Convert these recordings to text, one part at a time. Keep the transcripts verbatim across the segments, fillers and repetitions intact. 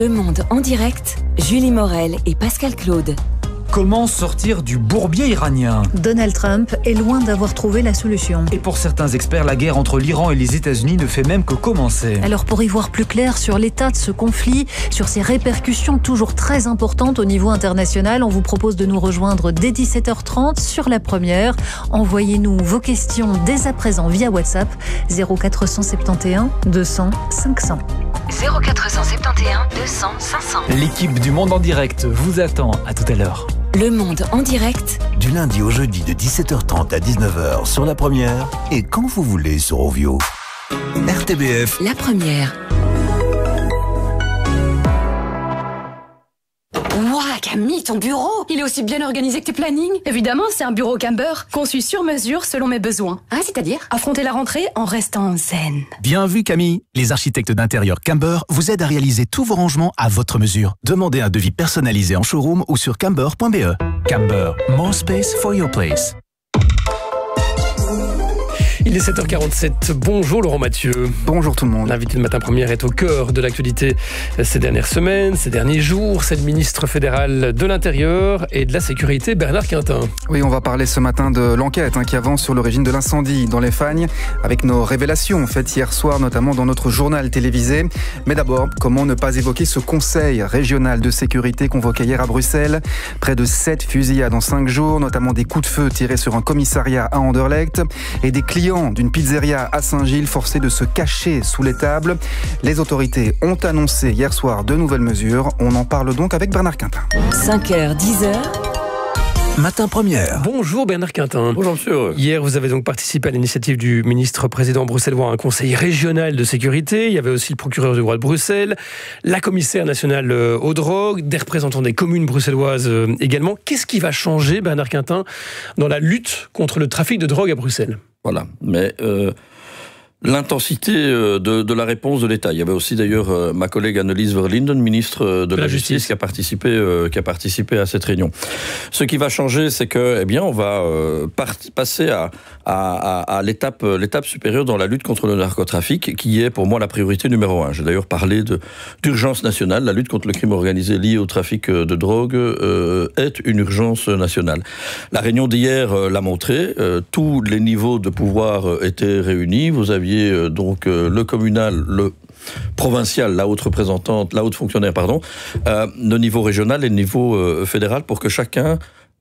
Le Monde en direct, Julie Morel et Pascal Claude. Comment sortir du bourbier iranien ? Donald Trump est loin d'avoir trouvé la solution. Et pour certains experts, la guerre entre l'Iran et les États-Unis ne fait même que commencer. Alors pour y voir plus clair sur l'état de ce conflit, sur ses répercussions toujours très importantes au niveau international, on vous propose de nous rejoindre dès dix-sept heures trente sur La Première. Envoyez-nous vos questions dès à présent via WhatsApp zéro quatre cent soixante et onze deux cents cinq cents. zéro quatre cent soixante et onze deux cents cinq cents. L'équipe du Monde en direct vous attend. À tout à l'heure. Le Monde en direct, Du lundi au jeudi de dix-sept heures trente à dix-neuf heures sur La Première et quand vous voulez sur Ovio. R T B F. La Première. Ouah, Camille, ton bureau, il est aussi bien organisé que tes plannings. Évidemment, c'est un bureau Camber, conçu sur mesure selon mes besoins. Ah, c'est-à-dire affronter la rentrée en restant zen. Bien vu Camille, les architectes d'intérieur Camber vous aident à réaliser tous vos rangements à votre mesure. Demandez un devis personnalisé en showroom ou sur camber point b e. Camber, more space for your place. Il est sept heures quarante-sept. Bonjour Laurent Mathieu. Bonjour tout le monde. L'invité de Matin Première est au cœur de l'actualité ces dernières semaines, ces derniers jours. C'est le ministre fédéral de l'Intérieur et de la Sécurité, Bernard Quintin. Oui, on va parler ce matin de l'enquête hein, qui avance sur l'origine de l'incendie dans les Fagnes, avec nos révélations faites hier soir, notamment dans notre journal télévisé. Mais d'abord, comment ne pas évoquer ce conseil régional de sécurité convoqué hier à Bruxelles. Près de sept fusillades en cinq jours, notamment des coups de feu tirés sur un commissariat à Anderlecht et des clients d'une pizzeria à Saint-Gilles forcés de se cacher sous les tables. Les autorités ont annoncé hier soir de nouvelles mesures. On en parle donc avec Bernard Quintin. cinq heures, dix heures. Matin Première. Bonjour Bernard Quintin. Bonjour monsieur. Hier, vous avez donc participé à l'initiative du ministre-président bruxellois à un conseil régional de sécurité. Il y avait aussi le procureur du roi de Bruxelles, la commissaire nationale aux drogues, des représentants des communes bruxelloises également. Qu'est-ce qui va changer, Bernard Quintin, dans la lutte contre le trafic de drogue à Bruxelles ? Voilà, mais euh, l'intensité de, de la réponse de l'État. Il y avait aussi d'ailleurs euh, ma collègue Annelies Verlinden, ministre de, de la, la Justice, Justice, qui a participé, euh, qui a participé à cette réunion. Ce qui va changer, c'est que, eh bien, on va euh, part, passer à, à, à, à l'étape, l'étape supérieure dans la lutte contre le narcotrafic, qui est pour moi la priorité numéro un. J'ai d'ailleurs parlé de d'urgence nationale. La lutte contre le crime organisé lié au trafic de drogue euh, est une urgence nationale. La réunion d'hier euh, l'a montré. Euh, tous les niveaux de pouvoir euh, étaient réunis. Vous aviez donc euh, le communal, le provincial, la haute représentante, la haute fonctionnaire, pardon, euh, le niveau régional et le niveau euh, fédéral pour que chacun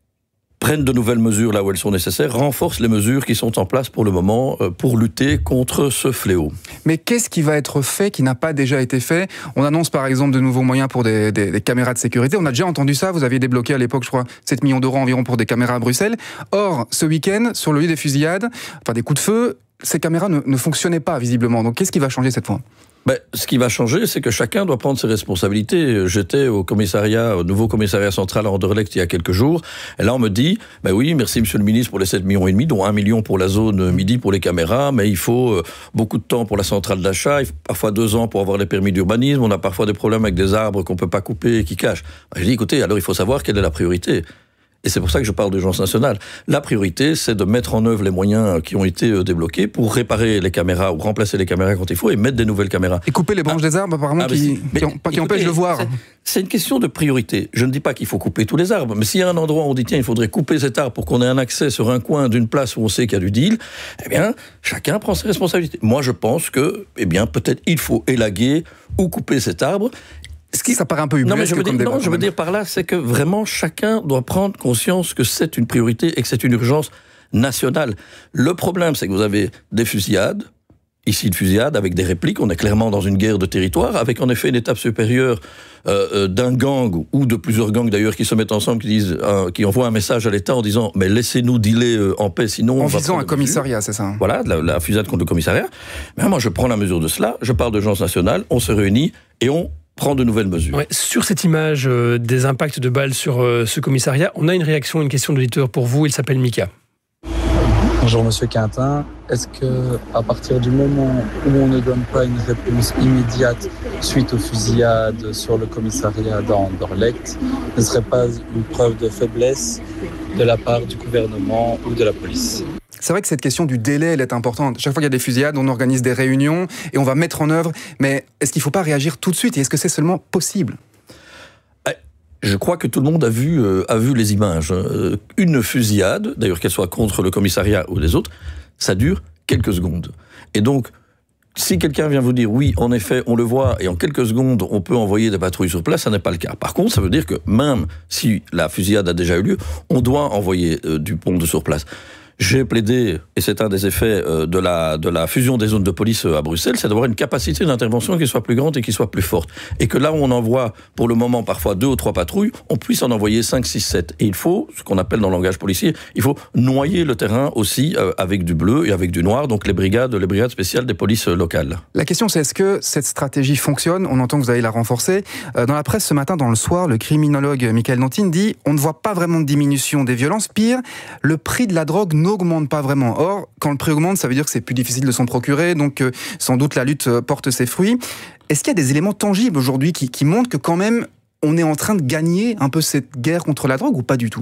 prenne de nouvelles mesures là où elles sont nécessaires, renforce les mesures qui sont en place pour le moment euh, pour lutter contre ce fléau. Mais qu'est-ce qui va être fait qui n'a pas déjà été fait ? On annonce par exemple de nouveaux moyens pour des, des, des caméras de sécurité. On a déjà entendu ça, vous aviez débloqué à l'époque, je crois, sept millions d'euros environ pour des caméras à Bruxelles. Or, ce week-end, sur le lieu des fusillades, enfin des coups de feu, ces caméras ne, ne fonctionnaient pas visiblement. Donc qu'est-ce qui va changer cette fois ? Ben, ce qui va changer, c'est que chacun doit prendre ses responsabilités. J'étais au commissariat, au nouveau commissariat central à Anderlecht il y a quelques jours, et là on me dit, ben oui, merci monsieur le ministre pour les sept millions et demi, dont un million pour la zone midi pour les caméras, mais il faut beaucoup de temps pour la centrale d'achat, il faut parfois deux ans pour avoir les permis d'urbanisme, on a parfois des problèmes avec des arbres qu'on peut pas couper et qui cachent. Ben, je dis, écoutez, alors il faut savoir quelle est la priorité. Et c'est pour ça que je parle d'urgence nationale. La priorité, c'est de mettre en œuvre les moyens qui ont été débloqués pour réparer les caméras ou remplacer les caméras quand il faut et mettre des nouvelles caméras. Et couper les branches ah, des arbres, apparemment, ah, qui, mais, qui, ont, qui empêchent de voir. C'est, c'est une question de priorité. Je ne dis pas qu'il faut couper tous les arbres, mais s'il y a un endroit où on dit, tiens, il faudrait couper cet arbre pour qu'on ait un accès sur un coin d'une place où on sait qu'il y a du deal, eh bien, chacun prend ses responsabilités. Moi, je pense que, eh bien, peut-être il faut élaguer ou couper cet arbre. Ce qui, ça paraît un peu ubuesque. Non, mais je veux dire, non, je veux dire par là, c'est que vraiment chacun doit prendre conscience que c'est une priorité et que c'est une urgence nationale. Le problème, c'est que vous avez des fusillades, ici une fusillade avec des répliques, on est clairement dans une guerre de territoire, avec en effet une étape supérieure euh, d'un gang, ou de plusieurs gangs d'ailleurs, qui se mettent ensemble, qui, disent, euh, qui envoient un message à l'État en disant « mais laissez-nous dealer euh, en paix, sinon... » En visant un commissariat, c'est ça. Voilà, la, la fusillade contre le commissariat. Mais moi, je prends la mesure de cela, je parle d'urgence nationale, on se réunit et on prend de nouvelles mesures. Ouais, sur cette image euh, des impacts de balles sur euh, ce commissariat, on a une réaction, une question d'auditeur pour vous, il s'appelle Mika. Bonjour Monsieur Quintin, est-ce que à partir du moment où on ne donne pas une réponse immédiate suite aux fusillades sur le commissariat d'Anderlecht, ne serait pas une preuve de faiblesse de la part du gouvernement ou de la police ? C'est vrai que cette question du délai, elle est importante. Chaque fois qu'il y a des fusillades, on organise des réunions et on va mettre en œuvre. Mais est-ce qu'il ne faut pas réagir tout de suite et est-ce que c'est seulement possible ? Je crois que tout le monde a vu, euh, a vu les images. Une fusillade, d'ailleurs qu'elle soit contre le commissariat ou les autres, ça dure quelques secondes. Et donc, si quelqu'un vient vous dire, oui, en effet, on le voit, et en quelques secondes, on peut envoyer des patrouilles sur place, ça n'est pas le cas. Par contre, ça veut dire que même si la fusillade a déjà eu lieu, on doit envoyer euh, du pont de sur place. J'ai plaidé, et c'est un des effets de la, de la fusion des zones de police à Bruxelles, c'est d'avoir une capacité d'intervention qui soit plus grande et qui soit plus forte. Et que là où on envoie, pour le moment, parfois deux ou trois patrouilles, on puisse en envoyer cinq, six, sept. Et il faut, ce qu'on appelle dans le langage policier, il faut noyer le terrain aussi euh, avec du bleu et avec du noir, donc les brigades, les brigades spéciales des polices locales. La question, c'est est-ce que cette stratégie fonctionne ? On entend que vous allez la renforcer. Euh, dans la presse ce matin, dans le soir, le criminologue Michael Nantine dit « On ne voit pas vraiment de diminution des violences. Pire, le prix de la drogue n'augmente pas vraiment. » Or, quand le prix augmente, ça veut dire que c'est plus difficile de s'en procurer, donc euh, sans doute la lutte euh, porte ses fruits. Est-ce qu'il y a des éléments tangibles aujourd'hui qui, qui montrent que quand même on est en train de gagner un peu cette guerre contre la drogue ou pas du tout ?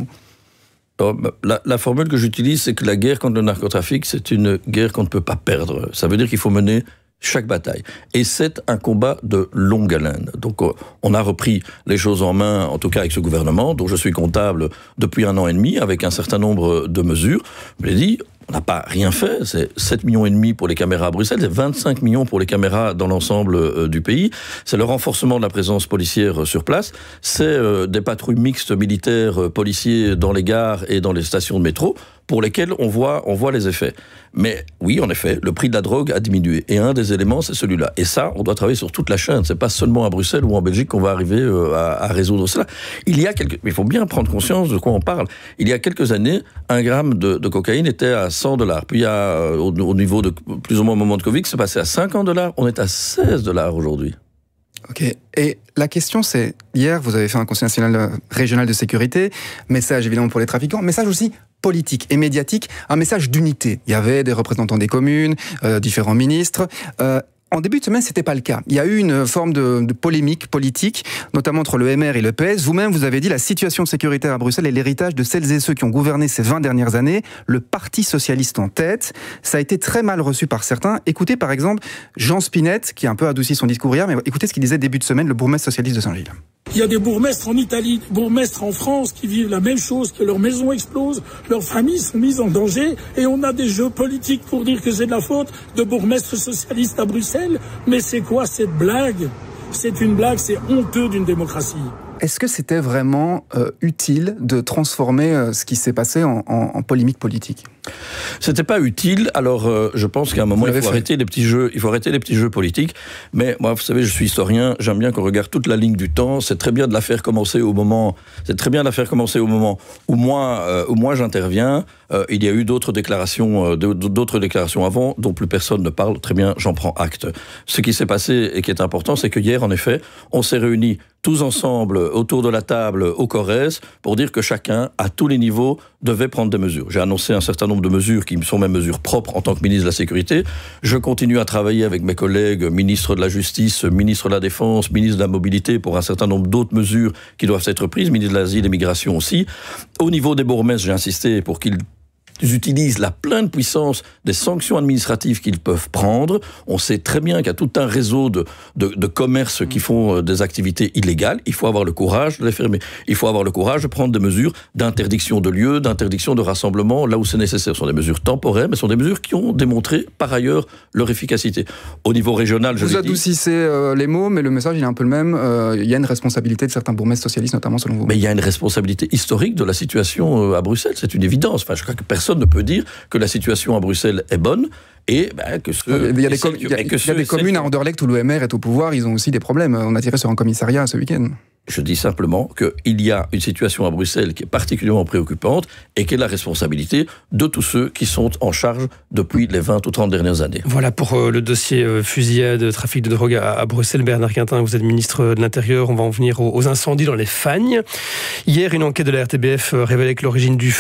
La, la formule que j'utilise, c'est que la guerre contre le narcotrafic, c'est une guerre qu'on ne peut pas perdre. Ça veut dire qu'il faut mener chaque bataille. Et c'est un combat de longue haleine. Donc on a repris les choses en main, en tout cas avec ce gouvernement, dont je suis comptable depuis un an et demi, avec un certain nombre de mesures. Je l'ai dit, on n'a pas rien fait, c'est sept millions et demi pour les caméras à Bruxelles, c'est vingt-cinq millions pour les caméras dans l'ensemble euh, du pays. C'est le renforcement de la présence policière euh, sur place, c'est euh, des patrouilles mixtes militaires euh, policiers dans les gares et dans les stations de métro, pour lesquelles on voit, on voit les effets. Mais oui, en effet, le prix de la drogue a diminué. Et un des éléments, c'est celui-là. Et ça, on doit travailler sur toute la chaîne. C'est pas seulement à Bruxelles ou en Belgique qu'on va arriver euh, à, à résoudre cela. Il y a quelques... Il faut bien prendre conscience de quoi on parle. Il y a quelques années, un gramme de, de cocaïne était à cent dollars. Puis il y a, euh, au, au niveau de plus ou moins au moment de Covid, c'est passé à cinquante dollars. On est à seize dollars aujourd'hui. Ok. Et la question, c'est, hier, vous avez fait un Conseil national régional de sécurité, message évidemment pour les trafiquants, message aussi politique et médiatique, un message d'unité. Il y avait des représentants des communes, euh, différents ministres. Euh, En début de semaine, c'était pas le cas. Il y a eu une forme de, de polémique politique, notamment entre le M R et le P S. Vous-même, vous avez dit la situation sécuritaire à Bruxelles est l'héritage de celles et ceux qui ont gouverné ces vingt dernières années, le Parti socialiste en tête. Ça a été très mal reçu par certains. Écoutez par exemple Jean Spinette, qui a un peu adouci son discours hier, mais écoutez ce qu'il disait début de semaine, le bourgmestre socialiste de Saint-Gilles. Il y a des bourgmestres en Italie, des bourgmestres en France qui vivent la même chose, que leurs maisons explosent, leurs familles sont mises en danger, et on a des jeux politiques pour dire que c'est de la faute de bourgmestres socialistes à Bruxelles. Mais c'est quoi cette blague ? C'est une blague, c'est honteux d'une démocratie. Est-ce que c'était vraiment euh, utile de transformer euh, ce qui s'est passé en, en, en polémique politique ? C'était pas utile. Alors, euh, je pense qu'à un moment, il faut fait. arrêter les petits jeux. Il faut arrêter les petits jeux politiques. Mais moi, vous savez, je suis historien. J'aime bien qu'on regarde toute la ligne du temps. C'est très bien de la faire commencer au moment. C'est très bien de la faire commencer au moment où moi, euh, où moi j'interviens. Euh, il y a eu d'autres déclarations, euh, d'autres déclarations avant, dont plus personne ne parle. Très bien, j'en prends acte. Ce qui s'est passé et qui est important, c'est que hier, en effet, on s'est réunis tous ensemble autour de la table au Corrèze pour dire que chacun, à tous les niveaux, devait prendre des mesures. J'ai annoncé un certain nombre de mesures qui sont mes mesures propres en tant que ministre de la Sécurité. Je continue à travailler avec mes collègues ministres de la Justice, ministre de la Défense, ministre de la Mobilité pour un certain nombre d'autres mesures qui doivent être prises, ministre de l'Asile et Migration aussi. Au niveau des bourgmestres, j'ai insisté pour qu'ils Ils utilisent la pleine puissance des sanctions administratives qu'ils peuvent prendre. On sait très bien qu'il y a tout un réseau de, de, de commerces qui font des activités illégales. Il faut avoir le courage de les fermer. Il faut avoir le courage de prendre des mesures d'interdiction de lieux, d'interdiction de rassemblement, là où c'est nécessaire. Ce sont des mesures temporaires, mais ce sont des mesures qui ont démontré, par ailleurs, leur efficacité. Au niveau régional, je Vous adoucissez euh, les mots, mais le message, il est un peu le même. Euh, il y a une responsabilité de certains bourgmestres socialistes, notamment selon vous. Mais il y a une responsabilité historique de la situation à Bruxelles. C'est une évidence. Enfin, je crois que personne ne peut dire que la situation à Bruxelles est bonne et ben, que ce... Il y a des, com- il y a, il y a des communes à Anderlecht où l'O M R est au pouvoir, ils ont aussi des problèmes. On a tiré sur un commissariat ce week-end. Je dis simplement qu'il y a une situation à Bruxelles qui est particulièrement préoccupante et qui est la responsabilité de tous ceux qui sont en charge depuis les vingt ou trente dernières années. Voilà pour euh, le dossier euh, fusillade, trafic de drogue à, à Bruxelles. Bernard Quintin, vous êtes ministre de l'Intérieur. On va en venir aux, aux incendies dans les Fagnes. Hier, une enquête de la R T B F euh, révélait que l'origine du feu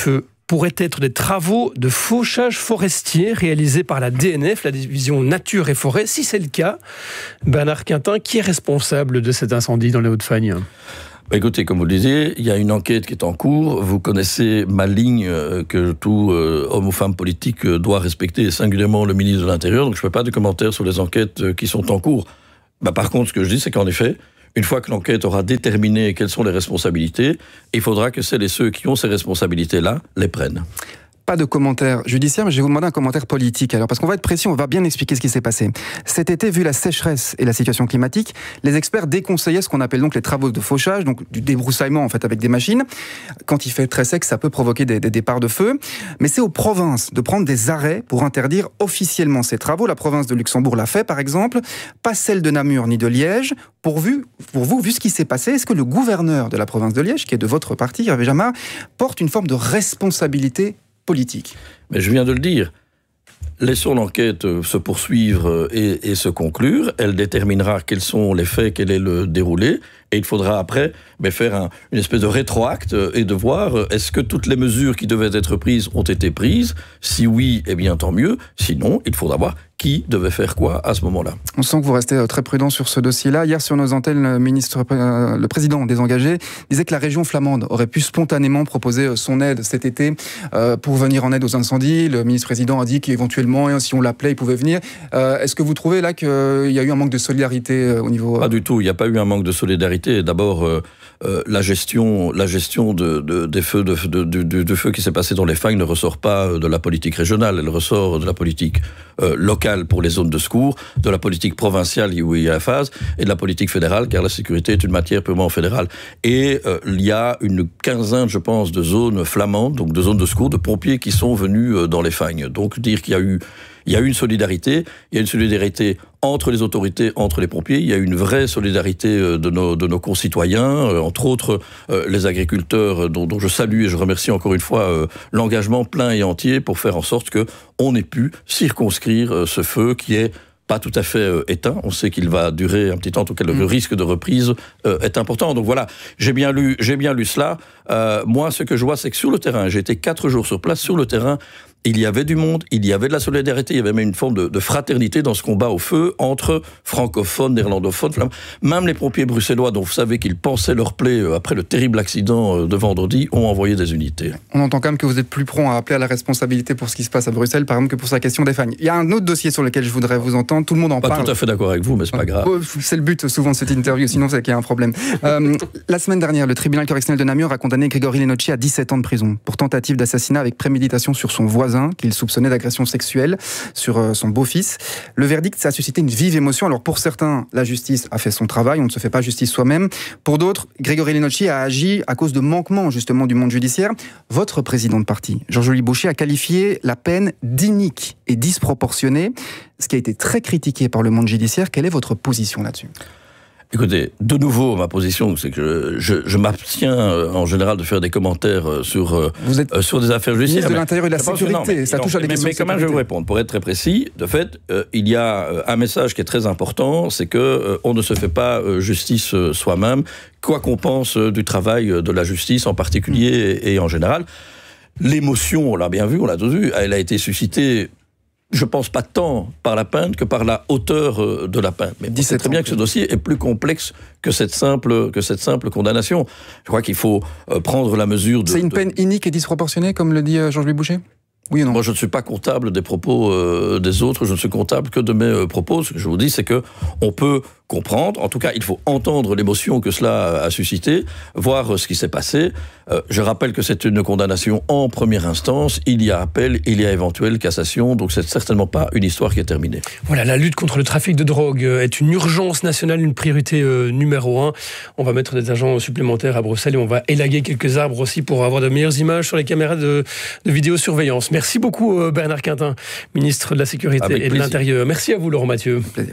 pourraient être des travaux de fauchage forestier réalisés par la D N F, la division Nature et Forêt. Si c'est le cas, Bernard Quintin, qui est responsable de cet incendie dans les Hauts-de-Fagne ? Écoutez, comme vous le disiez, il y a une enquête qui est en cours. Vous connaissez ma ligne que tout euh, homme ou femme politique doit respecter, et singulièrement le ministre de l'Intérieur. Donc je ne fais pas de commentaires sur les enquêtes qui sont en cours. Bah, par contre, ce que je dis, c'est qu'en effet, une fois que l'enquête aura déterminé quelles sont les responsabilités, il faudra que celles et ceux qui ont ces responsabilités-là les prennent. Pas de commentaire judiciaire, mais je vais vous demander un commentaire politique. Alors, parce qu'on va être précis, on va bien expliquer ce qui s'est passé. Cet été, vu la sécheresse et la situation climatique, les experts déconseillaient ce qu'on appelle donc les travaux de fauchage, donc du débroussaillement en fait avec des machines. Quand il fait très sec, ça peut provoquer des, des départs de feu. Mais c'est aux provinces de prendre des arrêts pour interdire officiellement ces travaux. La province de Luxembourg l'a fait, par exemple. Pas celle de Namur ni de Liège. Pour, vu, pour vous, vu ce qui s'est passé, est-ce que le gouverneur de la province de Liège, qui est de votre parti, Hervé Jamard, porte une forme de responsabilité politique? Mais je viens de le dire. Laissons l'enquête se poursuivre et, et se conclure. Elle déterminera quels sont les faits, quel est le déroulé. Et il faudra après mais faire un, une espèce de rétroacte et de voir est-ce que toutes les mesures qui devaient être prises ont été prises. Si oui, eh bien tant mieux. Sinon, il faudra voir qui devait faire quoi à ce moment-là. On sent que vous restez très prudent sur ce dossier-là. Hier, sur nos antennes, le, ministre, euh, le président des engagés disait que la région flamande aurait pu spontanément proposer son aide cet été euh, pour venir en aide aux incendies. Le ministre-président a dit qu'éventuellement, si on l'appelait, il pouvait venir. Euh, est-ce que vous trouvez là qu'il y a eu un manque de solidarité au niveau... Euh... Pas du tout. Il n'y a pas eu un manque de solidarité. D'abord, euh, euh, la gestion, la gestion de, de, des feux, de, de, de, de, de feux qui s'est passé dans les Fagnes ne ressort pas de la politique régionale. Elle ressort de la politique euh, locale pour les zones de secours, de la politique provinciale où il y a la phase, et de la politique fédérale, car la sécurité est une matière purement fédérale. Et euh, il y a une quinzaine, je pense, de zones flamandes, donc de zones de secours, de pompiers qui sont venus euh, dans les Fagnes. Donc dire qu'il y a eu Il y a eu une solidarité, il y a une solidarité entre les autorités, entre les pompiers, il y a une vraie solidarité de nos, de nos concitoyens, entre autres euh, les agriculteurs dont, dont je salue et je remercie encore une fois euh, l'engagement plein et entier pour faire en sorte qu'on ait pu circonscrire euh, ce feu qui est pas tout à fait euh, éteint. On sait qu'il va durer un petit temps, en tout cas le mmh. risque de reprise euh, est important. Donc voilà, j'ai bien lu, j'ai bien lu cela. Euh, moi, ce que je vois, c'est que sur le terrain, j'ai été quatre jours sur place, sur le terrain, il y avait du monde, il y avait de la solidarité, il y avait même une forme de, de fraternité dans ce combat au feu entre francophones, néerlandophones, flamands. Même les pompiers bruxellois, dont vous savez qu'ils pensaient leur plaie après le terrible accident de vendredi, ont envoyé des unités. On entend quand même que vous êtes plus prompt à appeler à la responsabilité pour ce qui se passe à Bruxelles, par exemple, que pour sa question des Fagnes. Il y a un autre dossier sur lequel je voudrais vous entendre, tout le monde en pas parle. Pas tout à fait d'accord avec vous, mais c'est pas grave. C'est le but souvent de cette interview, sinon c'est qu'il y a un problème. Euh, la semaine dernière, le tribunal correctionnel de Namur a condamné Grégory Lenocci à dix-sept ans de prison pour tentative d'assassinat avec préméditation sur son voisin, qu'il soupçonnait d'agression sexuelle sur euh, son beau-fils. Le verdict, ça a suscité une vive émotion. Alors pour certains, la justice a fait son travail, on ne se fait pas justice soi-même. Pour d'autres, Grégory Lenocci a agi à cause de manquements justement du monde judiciaire. Votre président de parti, Georges-Louis Boucher, a qualifié la peine d'inique et disproportionnée, ce qui a été très critiqué par le monde judiciaire. Quelle est votre position là-dessus ? Écoutez, de nouveau, ma position, c'est que je, je, je m'abstiens euh, en général de faire des commentaires euh, sur, euh, vous êtes euh, sur des affaires judiciaires. Ministre de l'Intérieur et de la Sécurité, non, mais, ça touche à des mais, questions mais quand même, je vais vous répondre. Pour être très précis, de fait, euh, il y a euh, un message qui est très important, c'est que euh, on ne se fait pas euh, justice euh, soi-même, quoi qu'on pense euh, du travail de la justice en particulier mmh. et, et en général. L'émotion, on l'a bien vu, on l'a tous vu, elle a été suscitée. Je pense pas tant par la peine que par la hauteur de la peine. Mais c'est très bien que ce dossier est plus complexe que cette simple, que cette simple condamnation. Je crois qu'il faut prendre la mesure de... C'est une peine inique et disproportionnée, comme le dit Georges-Louis Boucher ? Oui ou non ? Moi, je ne suis pas comptable des propos euh, des autres, je ne suis comptable que de mes euh, propos. Ce que je vous dis, c'est que on peut comprendre, en tout cas, il faut entendre l'émotion que cela a suscité, voir euh, ce qui s'est passé. Euh, je rappelle que c'est une condamnation en première instance, il y a appel, il y a éventuelle cassation, donc c'est certainement pas une histoire qui est terminée. Voilà, la lutte contre le trafic de drogue est une urgence nationale, une priorité euh, numéro un. On va mettre des agents supplémentaires à Bruxelles et on va élaguer quelques arbres aussi pour avoir de meilleures images sur les caméras de, de vidéosurveillance. Merci beaucoup Bernard Quintin, ministre de la Sécurité Avec et plaisir. de l'Intérieur. Merci à vous Laurent Mathieu. Avec plaisir.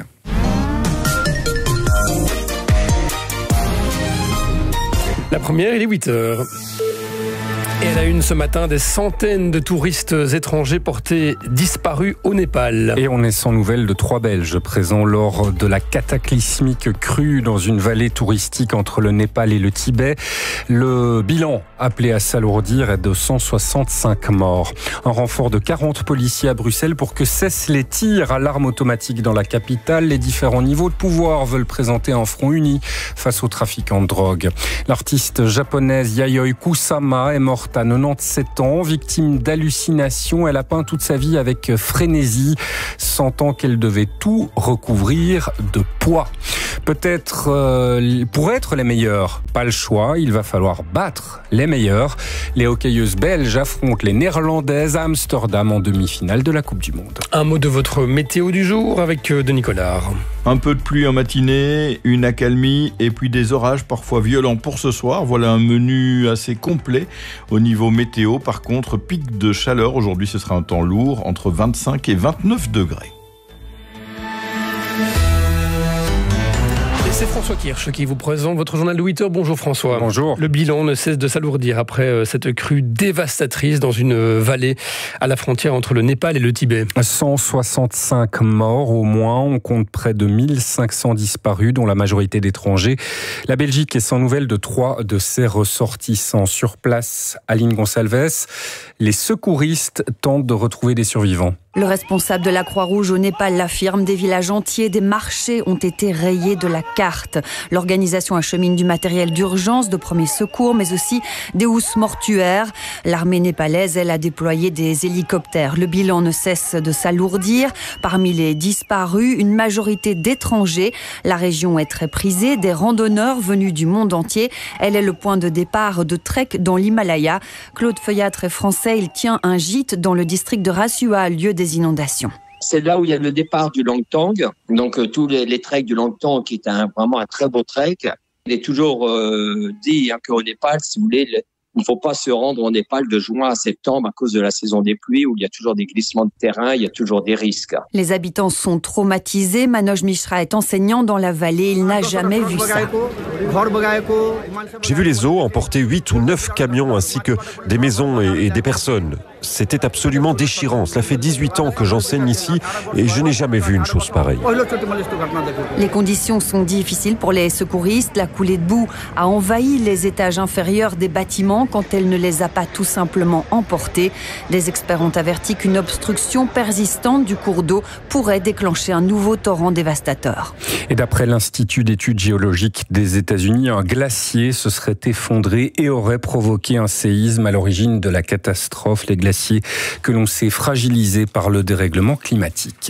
La première, il est huit heures. Et à la une ce matin, des centaines de touristes étrangers portés disparus au Népal. Et on est sans nouvelles de trois Belges présents lors de la cataclysmique crue dans une vallée touristique entre le Népal et le Tibet. Le bilan appelé à s'alourdir est de cent soixante-cinq morts. Un renfort de quarante policiers à Bruxelles pour que cessent les tirs à l'arme automatique dans la capitale. Les différents niveaux de pouvoir veulent présenter un front uni face aux trafiquants de drogue. L'artiste japonaise Yayoi Kusama est morte à quatre-vingt-dix-sept ans, victime d'hallucinations. Elle a peint toute sa vie avec frénésie, sentant qu'elle devait tout recouvrir de poids. Peut-être euh, pour être les meilleurs, pas le choix, il va falloir battre les meilleurs. Les hockeyeuses belges affrontent les néerlandaises à Amsterdam en demi-finale de la Coupe du Monde. Un mot de votre météo du jour avec Denis Collard. Un peu de pluie en matinée, une accalmie et puis des orages parfois violents pour ce soir. Voilà un menu assez complet au niveau météo. Par contre, pic de chaleur. Aujourd'hui, ce sera un temps lourd entre vingt-cinq et vingt-neuf degrés. C'est François Kirsch qui vous présente votre journal de huit heures. Bonjour François. Bonjour. Le bilan ne cesse de s'alourdir après cette crue dévastatrice dans une vallée à la frontière entre le Népal et le Tibet. cent soixante-cinq morts au moins. On compte près de mille cinq cents disparus, dont la majorité d'étrangers. La Belgique est sans nouvelles de trois de ses ressortissants. Sur place, Aline Gonçalves, les secouristes tentent de retrouver des survivants. Le responsable de la Croix-Rouge au Népal l'affirme, des villages entiers, des marchés ont été rayés de la carte. L'organisation achemine du matériel d'urgence, de premiers secours, mais aussi des housses mortuaires. L'armée népalaise, elle, a déployé des hélicoptères. Le bilan ne cesse de s'alourdir. Parmi les disparus, une majorité d'étrangers. La région est très prisée, des randonneurs venus du monde entier. Elle est le point de départ de trek dans l'Himalaya. Claude Feuillatre est français, il tient un gîte dans le district de Rasua, lieu des inondations. C'est là où il y a le départ du Langtang, donc euh, tous les, les treks du Langtang qui est un, vraiment un très beau trek. Il est toujours euh, dit hein, qu'au Népal, si vous voulez, le, il ne faut pas se rendre au Népal de juin à septembre à cause de la saison des pluies où il y a toujours des glissements de terrain, il y a toujours des risques. Les habitants sont traumatisés. Manoj Mishra est enseignant dans la vallée. Il n'a jamais vu ça. J'ai vu les eaux emporter huit ou neuf camions ainsi que des maisons et, et des personnes. C'était absolument déchirant. Cela fait dix-huit ans que j'enseigne ici et je n'ai jamais vu une chose pareille. Les conditions sont difficiles pour les secouristes. La coulée de boue a envahi les étages inférieurs des bâtiments quand elle ne les a pas tout simplement emportés. Les experts ont averti qu'une obstruction persistante du cours d'eau pourrait déclencher un nouveau torrent dévastateur. Et d'après l'Institut d'études géologiques des États-Unis, un glacier se serait effondré et aurait provoqué un séisme à l'origine de la catastrophe. Les glaciers que l'on sait fragilisés par le dérèglement climatique.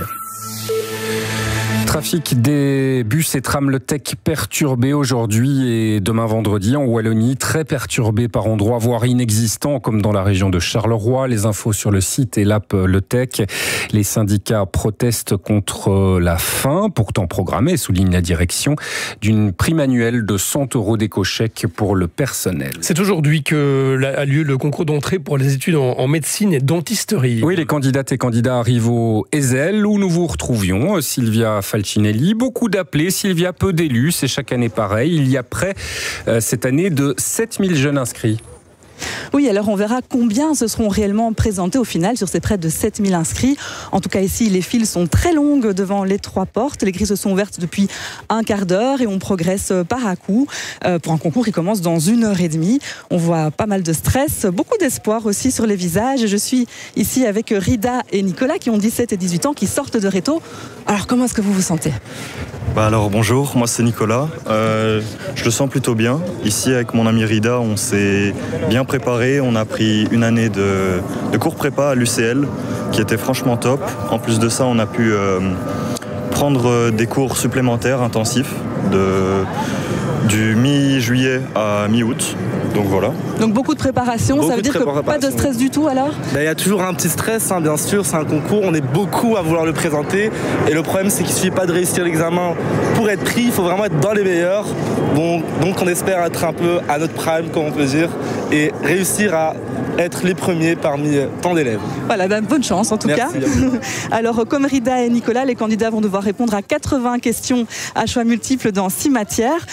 Trafic des bus et trams Le Tech perturbé aujourd'hui et demain vendredi en Wallonie, très perturbé par endroits, voire inexistants comme dans la région de Charleroi. Les infos sur le site et l'app Le Tech. Les syndicats protestent contre la fin, pourtant programmée, souligne la direction, d'une prime annuelle de cent euros d'éco-chèque pour le personnel. C'est aujourd'hui que a lieu le concours d'entrée pour les études en, en médecine et dentisterie. Oui, les candidates et candidats arrivent au Ezel où nous vous retrouvions, Sylvia Falcinelli. Beaucoup d'appelés, Sylvia, peu d'élus, c'est chaque année pareil. Il y a près, euh, cette année, de sept mille jeunes inscrits. Oui, alors on verra combien se seront réellement présentés au final sur ces près de sept mille inscrits. En tout cas ici, les files sont très longues devant les trois portes. Les grilles se sont ouvertes depuis un quart d'heure et on progresse par à coup euh, pour un concours qui commence dans une heure et demie. On voit pas mal de stress, beaucoup d'espoir aussi sur les visages. Je suis ici avec Rida et Nicolas qui ont dix-sept et dix-huit ans, qui sortent de Réto. Alors comment est-ce que vous vous sentez ? Bah alors bonjour, moi c'est Nicolas. Euh, je le sens plutôt bien. Ici avec mon ami Rida, on s'est bien préparé. On a pris une année de, de cours prépa à l'U C L qui était franchement top. En plus de ça, on a pu euh, prendre des cours supplémentaires intensifs de, du mi-juillet à mi-août. Donc voilà. Donc beaucoup de préparation, beaucoup ça veut dire que pas de stress du tout alors ? Il y a toujours un petit stress, hein, bien sûr, c'est un concours, on est beaucoup à vouloir le présenter. Et le problème c'est qu'il ne suffit pas de réussir l'examen pour être pris, il faut vraiment être dans les meilleurs. Bon, donc on espère être un peu à notre prime, comme on peut dire, et réussir à être les premiers parmi tant d'élèves. Voilà, ben, bonne chance en tout Merci. cas. Alors comme Rida et Nicolas, les candidats vont devoir répondre à quatre-vingts questions à choix multiples dans six matières. Pour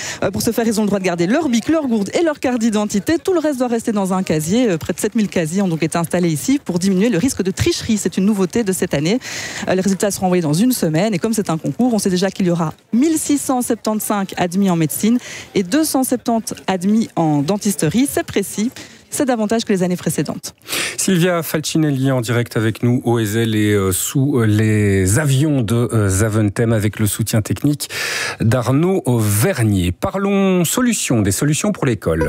Pour ce faire, ils ont le droit de garder leur bic, leur gourde et leur carte d'identité. Tout le reste doit rester dans un casier. Près de sept mille casiers ont donc été installés ici pour diminuer le risque de tricherie. C'est une nouveauté de cette année. Les résultats seront envoyés dans une semaine. Et comme c'est un concours, on sait déjà qu'il y aura mille six cent soixante-quinze admis en médecine et deux cent soixante-dix admis en dentisterie. C'est précis. C'est davantage que les années précédentes. Sylvia Falcinelli en direct avec nous au Ezel et euh, sous euh, les avions de euh, Zaventem avec le soutien technique d'Arnaud Vernier. Parlons solutions, des solutions pour l'école.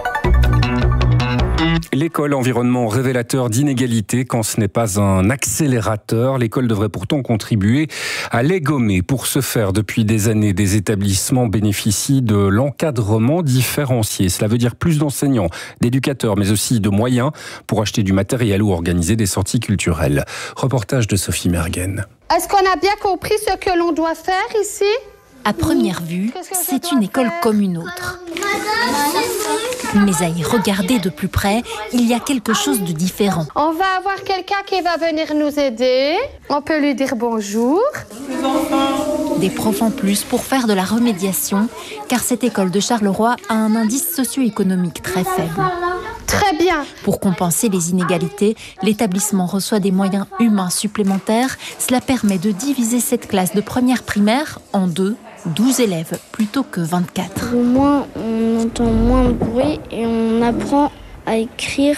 L'école, environnement révélateur d'inégalités quand ce n'est pas un accélérateur. L'école devrait pourtant contribuer à les gommer. Pour ce faire, depuis des années, des établissements bénéficient de l'encadrement différencié. Cela veut dire plus d'enseignants, d'éducateurs, mais aussi de moyens pour acheter du matériel ou organiser des sorties culturelles. Reportage de Sophie Mergen. Est-ce qu'on a bien compris ce que l'on doit faire ici ? À première vue, c'est une école comme une autre. Mais à y regarder de plus près, il y a quelque chose de différent. On va avoir quelqu'un qui va venir nous aider. On peut lui dire bonjour. Des profs en plus pour faire de la remédiation, car cette école de Charleroi a un indice socio-économique très faible. Très bien. Pour compenser les inégalités, l'établissement reçoit des moyens humains supplémentaires. Cela permet de diviser cette classe de première primaire en deux, douze élèves plutôt que vingt-quatre. Au moins, on entend moins de bruit et on apprend à écrire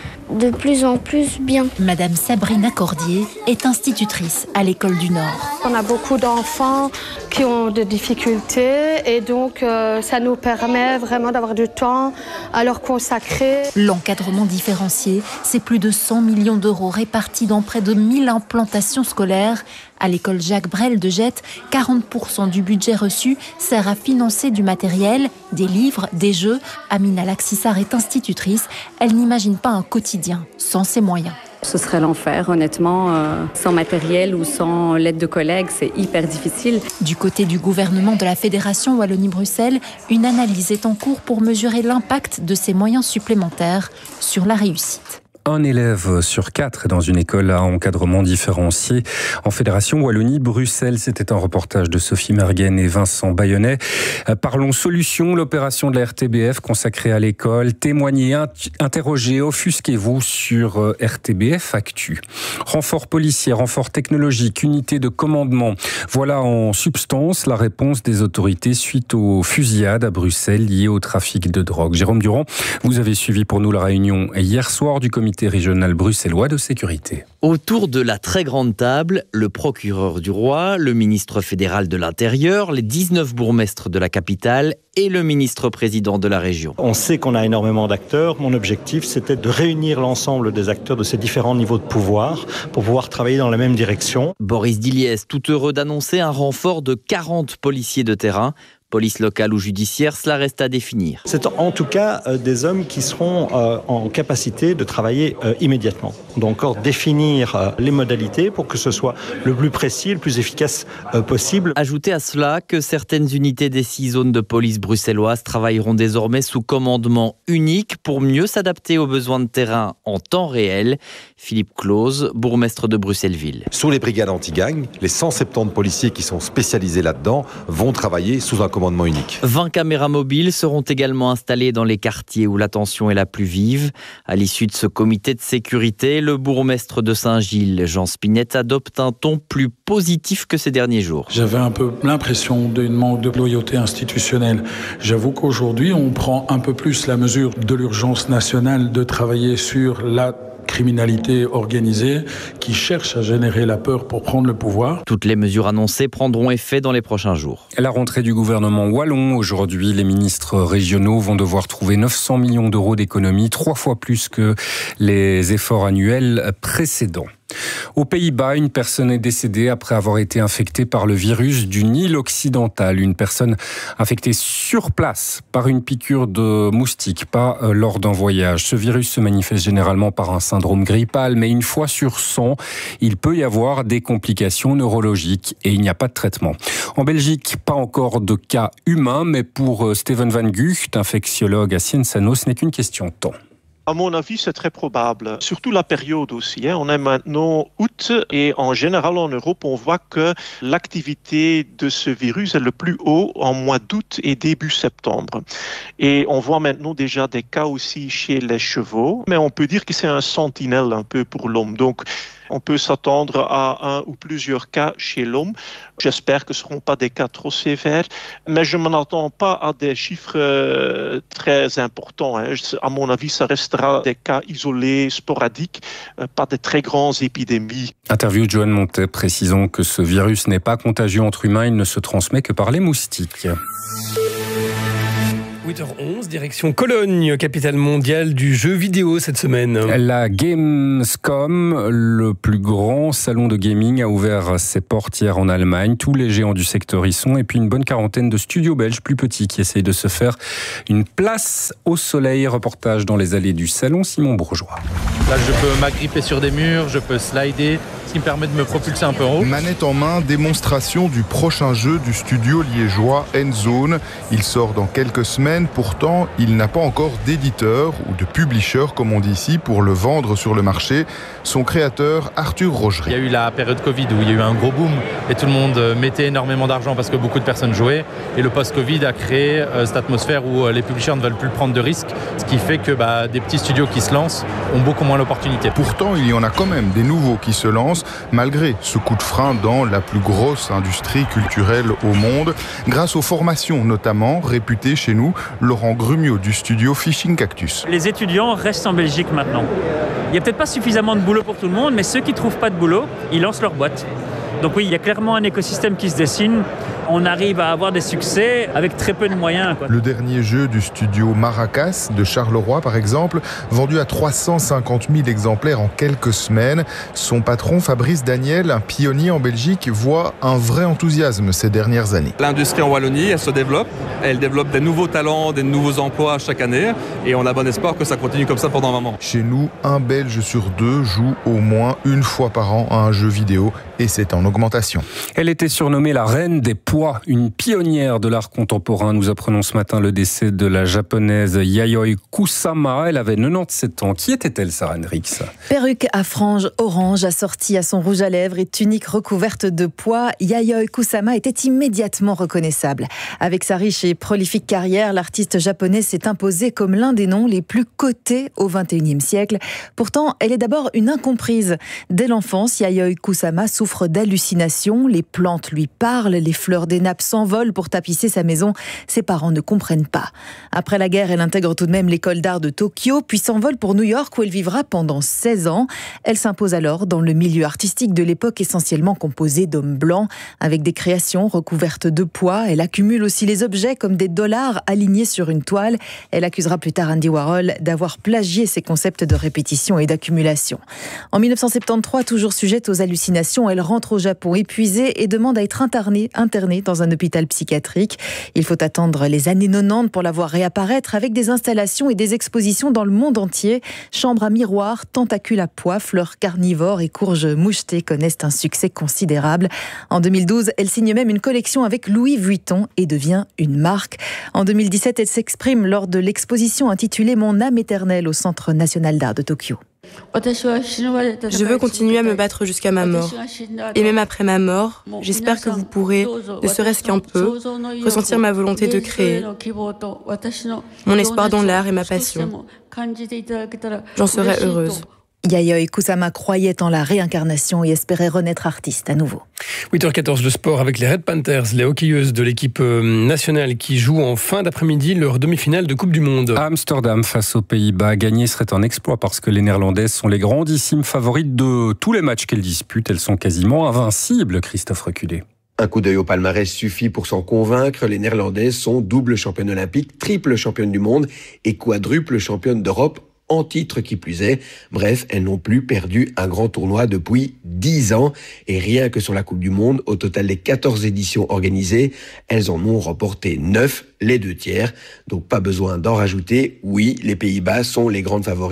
de plus en plus bien. Madame Sabrina Cordier est institutrice à l'école du Nord. On a beaucoup d'enfants qui ont des difficultés et donc euh, ça nous permet vraiment d'avoir du temps à leur consacrer. L'encadrement différencié, c'est plus de cent millions d'euros répartis dans près de mille implantations scolaires. À l'école Jacques Brel de Jette, quarante pour cent du budget reçu sert à financer du matériel, des livres, des jeux. Amina Laxissar est institutrice. Elle n'imagine pas un quotidien sans ses moyens. Ce serait l'enfer, honnêtement. Euh, sans matériel ou sans l'aide de collègues, c'est hyper difficile. Du côté du gouvernement de la Fédération Wallonie-Bruxelles, une analyse est en cours pour mesurer l'impact de ces moyens supplémentaires sur la réussite. Un élève sur quatre est dans une école à encadrement différencié en Fédération Wallonie-Bruxelles. C'était un reportage de Sophie Mergen et Vincent Bayonnet. Parlons solutions, l'opération de la R T B F consacrée à l'école. Témoignez, interrogez, offusquez-vous sur R T B F Actu. Renfort policier, renfort technologique, unité de commandement. Voilà en substance la réponse des autorités suite aux fusillades à Bruxelles liées au trafic de drogue. Jérôme Durand, vous avez suivi pour nous la réunion hier soir du comité régional bruxellois de sécurité. Autour de la très grande table, le procureur du roi, le ministre fédéral de l'Intérieur, les dix-neuf bourgmestres de la capitale et le ministre-président de la région. On sait qu'on a énormément d'acteurs. Mon objectif, c'était de réunir l'ensemble des acteurs de ces différents niveaux de pouvoir pour pouvoir travailler dans la même direction. Boris Diliès, tout heureux d'annoncer un renfort de quarante policiers de terrain. Police locale ou judiciaire, cela reste à définir. C'est en tout cas euh, des hommes qui seront euh, en capacité de travailler euh, immédiatement. Donc encore définir euh, les modalités pour que ce soit le plus précis, le plus efficace euh, possible. Ajoutez à cela que certaines unités des six zones de police bruxelloises travailleront désormais sous commandement unique pour mieux s'adapter aux besoins de terrain en temps réel. Philippe Clause, bourgmestre de Bruxelles-Ville. Sur les brigades anti-gang, les cent soixante-dix policiers qui sont spécialisés là-dedans vont travailler sous un commandement unique. vingt caméras mobiles seront également installées dans les quartiers où la tension est la plus vive. À l'issue de ce comité de sécurité, le bourgmestre de Saint-Gilles, Jean Spinette, adopte un ton plus positif que ces derniers jours. J'avais un peu l'impression d'un manque de loyauté institutionnelle. J'avoue qu'aujourd'hui, on prend un peu plus la mesure de l'urgence nationale de travailler sur la criminalité organisée qui cherche à générer la peur pour prendre le pouvoir. Toutes les mesures annoncées prendront effet dans les prochains jours. La rentrée du gouvernement wallon. Aujourd'hui, les ministres régionaux vont devoir trouver neuf cents millions d'euros d'économies, trois fois plus que les efforts annuels précédents. Aux Pays-Bas, une personne est décédée après avoir été infectée par le virus du Nil occidental. Une personne infectée sur place par une piqûre de moustique, pas lors d'un voyage. Ce virus se manifeste généralement par un syndrome grippal, mais une fois sur cent, il peut y avoir des complications neurologiques et il n'y a pas de traitement. En Belgique, pas encore de cas humains, mais pour Steven Van Gucht, infectiologue à Cienzano, ce n'est qu'une question de temps. À mon avis, c'est très probable. Surtout la période aussi. Hein. On est maintenant août et en général en Europe, on voit que l'activité de ce virus est le plus haut en mois d'août et début septembre. Et on voit maintenant déjà des cas aussi chez les chevaux. Mais on peut dire que c'est un sentinelle un peu pour l'homme. Donc, on peut s'attendre à un ou plusieurs cas chez l'homme. J'espère que ce ne seront pas des cas trop sévères, mais je ne m'attends pas à des chiffres très importants. Hein. À mon avis, ça restera des cas isolés, sporadiques, pas des très grandes épidémies. Interview de Joanne Montet, précisons que ce virus n'est pas contagieux entre humains, il ne se transmet que par les moustiques. huit heures onze, direction Cologne, capitale mondiale du jeu vidéo cette semaine. La Gamescom, le plus grand salon de gaming, a ouvert ses portes hier en Allemagne. Tous les géants du secteur y sont, et puis une bonne quarantaine de studios belges plus petits qui essayent de se faire une place au soleil. Reportage dans les allées du salon, Simon Bourgeois. Là, je peux m'agripper sur des murs, je peux slider, ce qui me permet de me propulser un peu en haut. Manette en main, démonstration du prochain jeu du studio liégeois Endzone. Il sort dans quelques semaines. Pourtant, il n'a pas encore d'éditeur ou de publisher, comme on dit ici, pour le vendre sur le marché. Son créateur, Arthur Rogerie. Il y a eu la période Covid où il y a eu un gros boom et tout le monde mettait énormément d'argent parce que beaucoup de personnes jouaient. Et le post-Covid a créé euh, cette atmosphère où euh, les publishers ne veulent plus prendre de risques, ce qui fait que bah, des petits studios qui se lancent ont beaucoup moins l'opportunité. Pourtant, il y en a quand même des nouveaux qui se lancent, malgré ce coup de frein dans la plus grosse industrie culturelle au monde, grâce aux formations notamment réputées chez nous. Laurent Grumiaux du studio Fishing Cactus. Les étudiants restent en Belgique maintenant. Il n'y a peut-être pas suffisamment de boulot pour tout le monde, mais ceux qui ne trouvent pas de boulot, ils lancent leur boîte. Donc oui, il y a clairement un écosystème qui se dessine. On arrive à avoir des succès avec très peu de moyens, quoi. Le dernier jeu du studio Maracas de Charleroi, par exemple, vendu à trois cent cinquante mille exemplaires en quelques semaines. Son patron, Fabrice Daniel, un pionnier en Belgique, voit un vrai enthousiasme ces dernières années. L'industrie en Wallonie, elle se développe. Elle développe des nouveaux talents, des nouveaux emplois chaque année. Et on a bon espoir que ça continue comme ça pendant un moment. Chez nous, un Belge sur deux joue au moins une fois par an à un jeu vidéo. Et c'est en augmentation. Elle était surnommée la reine des poids, une pionnière de l'art contemporain. Nous apprenons ce matin le décès de la japonaise Yayoi Kusama. Elle avait quatre-vingt-dix-sept ans. Qui était-elle, Sarah Hendricks ? Perruque à franges orange, assortie à son rouge à lèvres et tunique recouverte de pois, Yayoi Kusama était immédiatement reconnaissable. Avec sa riche et prolifique carrière, l'artiste japonaise s'est imposée comme l'un des noms les plus cotés au vingt et unième siècle. Pourtant, elle est d'abord une incomprise. Dès l'enfance, Yayoi Kusama souffre d'hallucinations, les plantes lui parlent, les fleurs des nappes s'envolent pour tapisser sa maison. Ses parents ne comprennent pas. Après la guerre, elle intègre tout de même l'école d'art de Tokyo, puis s'envole pour New York où elle vivra pendant seize ans. Elle s'impose alors dans le milieu artistique de l'époque essentiellement composé d'hommes blancs. Avec des créations recouvertes de pois, elle accumule aussi les objets comme des dollars alignés sur une toile. Elle accusera plus tard Andy Warhol d'avoir plagié ses concepts de répétition et d'accumulation. En dix-neuf cent soixante-treize, toujours sujette aux hallucinations, elle rentre au Japon épuisée et demande à être internée, internée dans un hôpital psychiatrique. Il faut attendre les années quatre-vingt-dix pour la voir réapparaître avec des installations et des expositions dans le monde entier. Chambres à miroirs, tentacules à pois, fleurs carnivores et courges mouchetées connaissent un succès considérable. En deux mille douze, elle signe même une collection avec Louis Vuitton et devient une marque. En deux mille dix-sept, elle s'exprime lors de l'exposition intitulée Mon âme éternelle au Centre national d'art de Tokyo. Je veux continuer à me battre jusqu'à ma mort. Et même après ma mort, j'espère que vous pourrez, ne serait-ce qu'un peu, ressentir ma volonté de créer, mon espoir dans l'art et ma passion. J'en serai heureuse. Yayoi Kusama croyait en la réincarnation et espérait renaître artiste à nouveau. huit heures quatorze, le sport avec les Red Panthers, les hockeyeuses de l'équipe nationale qui jouent en fin d'après-midi leur demi-finale de Coupe du Monde. À Amsterdam, face aux Pays-Bas, gagner serait un exploit parce que les Néerlandaises sont les grandissimes favorites de tous les matchs qu'elles disputent. Elles sont quasiment invincibles, Christophe Reculé. Un coup d'œil au palmarès suffit pour s'en convaincre. Les Néerlandaises sont double championne olympique, triple championne du monde et quadruple championne d'Europe en titre qui plus est. Bref, elles n'ont plus perdu un grand tournoi depuis dix ans. Et rien que sur la Coupe du Monde, au total des quatorze éditions organisées, elles en ont remporté neuf, les deux tiers. Donc pas besoin d'en rajouter. Oui, les Pays-Bas sont les grandes favorites.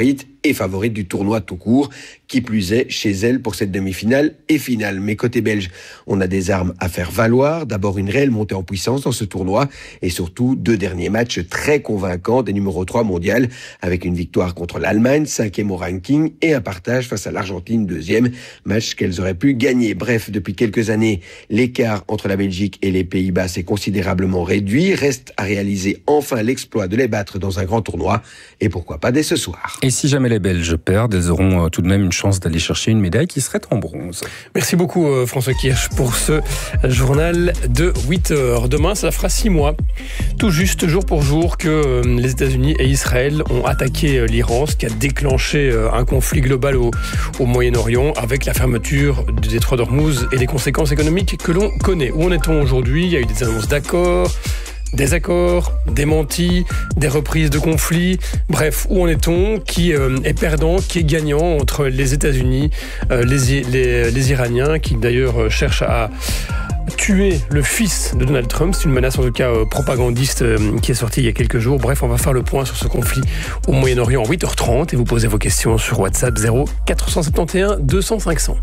et favorite du tournoi tout court, qui plus est chez elle pour cette demi-finale et finale. Mais côté belge, on a des armes à faire valoir. D'abord une réelle montée en puissance dans ce tournoi et surtout deux derniers matchs très convaincants des numéro trois mondial avec une victoire contre l'Allemagne, cinquième au ranking, et un partage face à l'Argentine, deuxième, match qu'elles auraient pu gagner. Bref, depuis quelques années, l'écart entre la Belgique et les Pays-Bas s'est considérablement réduit. Reste à réaliser enfin l'exploit de les battre dans un grand tournoi et pourquoi pas dès ce soir. Et si jamais les Belges perdent, elles auront tout de même une chance d'aller chercher une médaille qui serait en bronze. Merci beaucoup François Kirsch pour ce journal de huit heures. Demain, ça fera six mois, tout juste jour pour jour, que les États-Unis et Israël ont attaqué l'Iran, ce qui a déclenché un conflit global au, au Moyen-Orient avec la fermeture du détroit d'Ormuz et les conséquences économiques que l'on connaît. Où en est-on aujourd'hui ? Il y a eu des annonces d'accords, des accords, des démentis, des reprises de conflits. Bref, où en est-on ? Qui euh, est perdant ? Qui est gagnant entre les États-Unis, euh, les, les, les Iraniens, qui d'ailleurs cherchent à tuer le fils de Donald Trump. C'est une menace en tout cas euh, propagandiste euh, qui est sortie il y a quelques jours. Bref, on va faire le point sur ce conflit au Moyen-Orient en huit heures trente et vous posez vos questions sur WhatsApp zéro quatre cent soixante et onze deux cents cinq cents.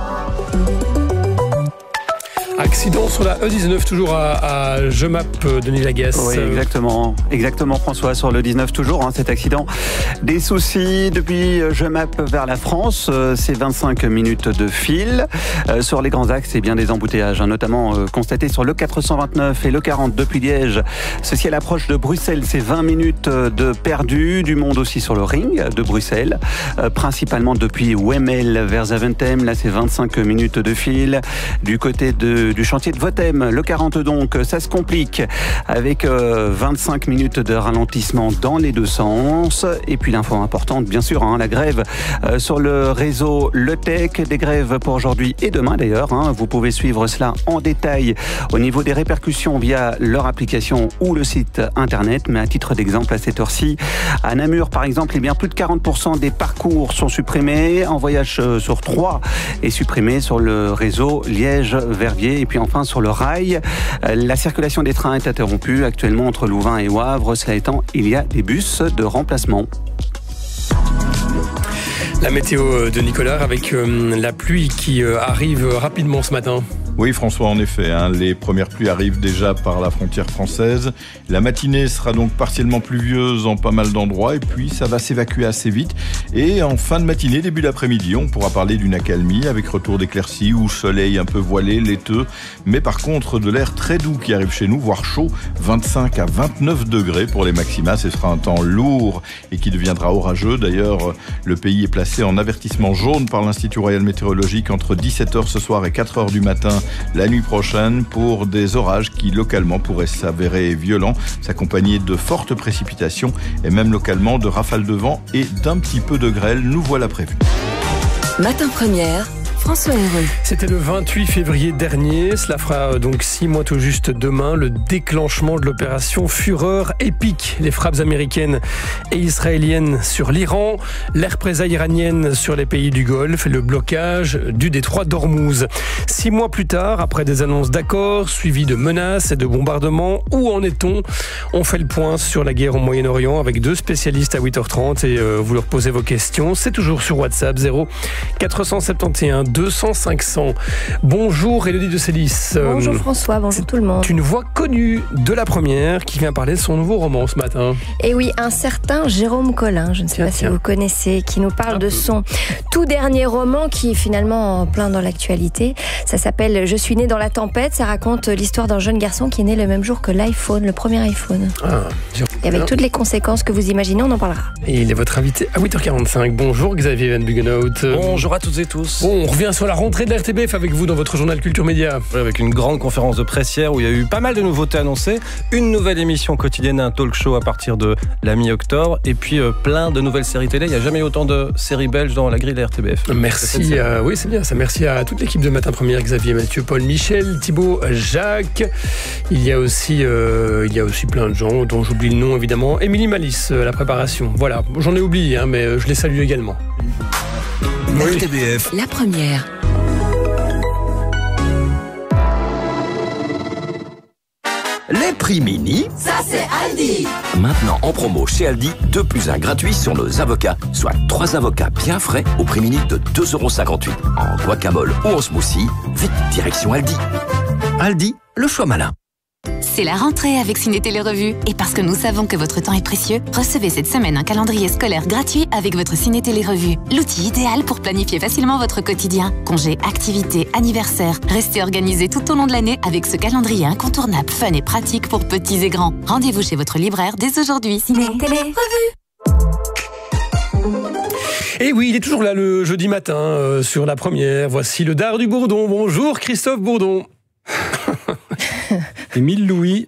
Accident sur la E dix-neuf, toujours à, à Jemap, Denis Lagasse. Oui, exactement. Exactement, François, sur le dix-neuf, toujours, hein, cet accident. Des soucis depuis Jemap vers la France. Euh, c'est vingt-cinq minutes de fil. Euh, sur les grands axes, c'est bien des embouteillages, hein, notamment euh, constatés sur le quatre cent vingt-neuf et le quarante depuis Liège. Ceci à l'approche de Bruxelles, c'est vingt minutes de perdu. Du monde aussi sur le ring de Bruxelles, euh, principalement depuis Wemmel vers Zaventem. Là, c'est vingt-cinq minutes de fil. Du côté de du chantier de Votem, le quarante donc, ça se complique avec euh, vingt-cinq minutes de ralentissement dans les deux sens. Et puis l'info importante, bien sûr, hein, la grève euh, sur le réseau Le Tech, des grèves pour aujourd'hui et demain d'ailleurs. Hein, vous pouvez suivre cela en détail au niveau des répercussions via leur application ou le site internet. Mais à titre d'exemple, à cette heure-ci, à Namur par exemple, eh bien, plus de quarante pour cent des parcours sont supprimés. En voyage euh, sur trois est supprimé sur le réseau Liège-Verviers. Et puis enfin sur le rail, la circulation des trains est interrompue actuellement entre Louvain et Wavre. Cela étant, il y a des bus de remplacement. La météo de Nicolas avec euh, la pluie qui euh, arrive rapidement ce matin. Oui François, en effet, hein, les premières pluies arrivent déjà par la frontière française. La matinée sera donc partiellement pluvieuse en pas mal d'endroits et puis ça va s'évacuer assez vite. Et en fin de matinée, début d'après-midi, on pourra parler d'une accalmie avec retour d'éclaircies ou soleil un peu voilé, laiteux. Mais par contre, de l'air très doux qui arrive chez nous, voire chaud, vingt-cinq à vingt-neuf degrés pour les maxima. Ce sera un temps lourd et qui deviendra orageux. D'ailleurs, le pays est placé en avertissement jaune par l'Institut Royal Météorologique entre dix-sept heures ce soir et quatre heures du matin la nuit prochaine pour des orages qui localement pourraient s'avérer violents, s'accompagner de fortes précipitations et même localement de rafales de vent et d'un petit peu de grêle. Nous voilà prévus. Matin Première, François Héroux. C'était le vingt-huit février dernier. Cela fera donc six mois tout juste demain, le déclenchement de l'opération Fureur épique. Les frappes américaines et israéliennes sur l'Iran, les représailles iraniennes sur les pays du Golfe et le blocage du détroit d'Ormuz. Six mois plus tard, après des annonces d'accords suivies de menaces et de bombardements, où en est-on ? On fait le point sur la guerre au Moyen-Orient avec deux spécialistes à huit heures trente et euh, vous leur posez vos questions. C'est toujours sur WhatsApp zéro quatre cent soixante et onze deux cents cinq cents. Bonjour Élodie de Célis. Bonjour François, bonjour tout le monde. Une voix connue de la première qui vient parler de son nouveau roman ce matin. Et oui, un certain Jérôme Collin, je ne sais tiens, pas tiens. si vous connaissez, qui nous parle un de peu. son tout dernier roman qui est finalement plein dans l'actualité. Ça s'appelle Je suis né dans la tempête. Ça raconte l'histoire d'un jeune garçon qui est né le même jour que l'iPhone, le premier iPhone. Ah, et avec toutes les conséquences que vous imaginez, on en parlera. Et il est votre invité à huit heures quarante-cinq. Bonjour Xavier Van Buggenhout. Bonjour à toutes et tous. Bon, on revient sur la rentrée de la R T B F avec vous dans votre journal Culture Média. Oui, avec une grande conférence de presse hier où il y a eu pas mal de nouveautés annoncées. Une nouvelle émission quotidienne, un talk show à partir de la mi-octobre. Et puis euh, plein de nouvelles séries télé. Il n'y a jamais eu autant de séries belges dans la grille de la R T B F. Merci. Euh, oui, c'est bien ça. Merci à toute l'équipe de Matin Première, Xavier, Mathieu, Paul, Michel, Thibaut, Jacques. Il y a aussi, euh, il y a aussi plein de gens dont j'oublie le nom évidemment. Émilie Malice, euh, la préparation. Voilà, j'en ai oublié, hein, mais je les salue également. Oui. R T B F. La première. Les Prix mini, ça c'est Aldi. Maintenant en promo chez Aldi, deux plus un gratuit sur nos avocats, soit trois avocats bien frais au prix mini de deux euros cinquante-huit. En guacamole ou en smoothie, vite direction Aldi. Aldi, le choix malin. C'est la rentrée avec Ciné Télé Revue. Et parce que nous savons que votre temps est précieux, recevez cette semaine un calendrier scolaire gratuit avec votre Ciné Télé Revue. L'outil idéal pour planifier facilement votre quotidien. Congés, activités, anniversaires. Restez organisés tout au long de l'année avec ce calendrier incontournable, fun et pratique pour petits et grands. Rendez-vous chez votre libraire dès aujourd'hui. Ciné Télé Revue. Et oui, il est toujours là le jeudi matin euh, sur la première. Voici le dard du Bourdon. Bonjour Christophe Bourdon. Émile Louis,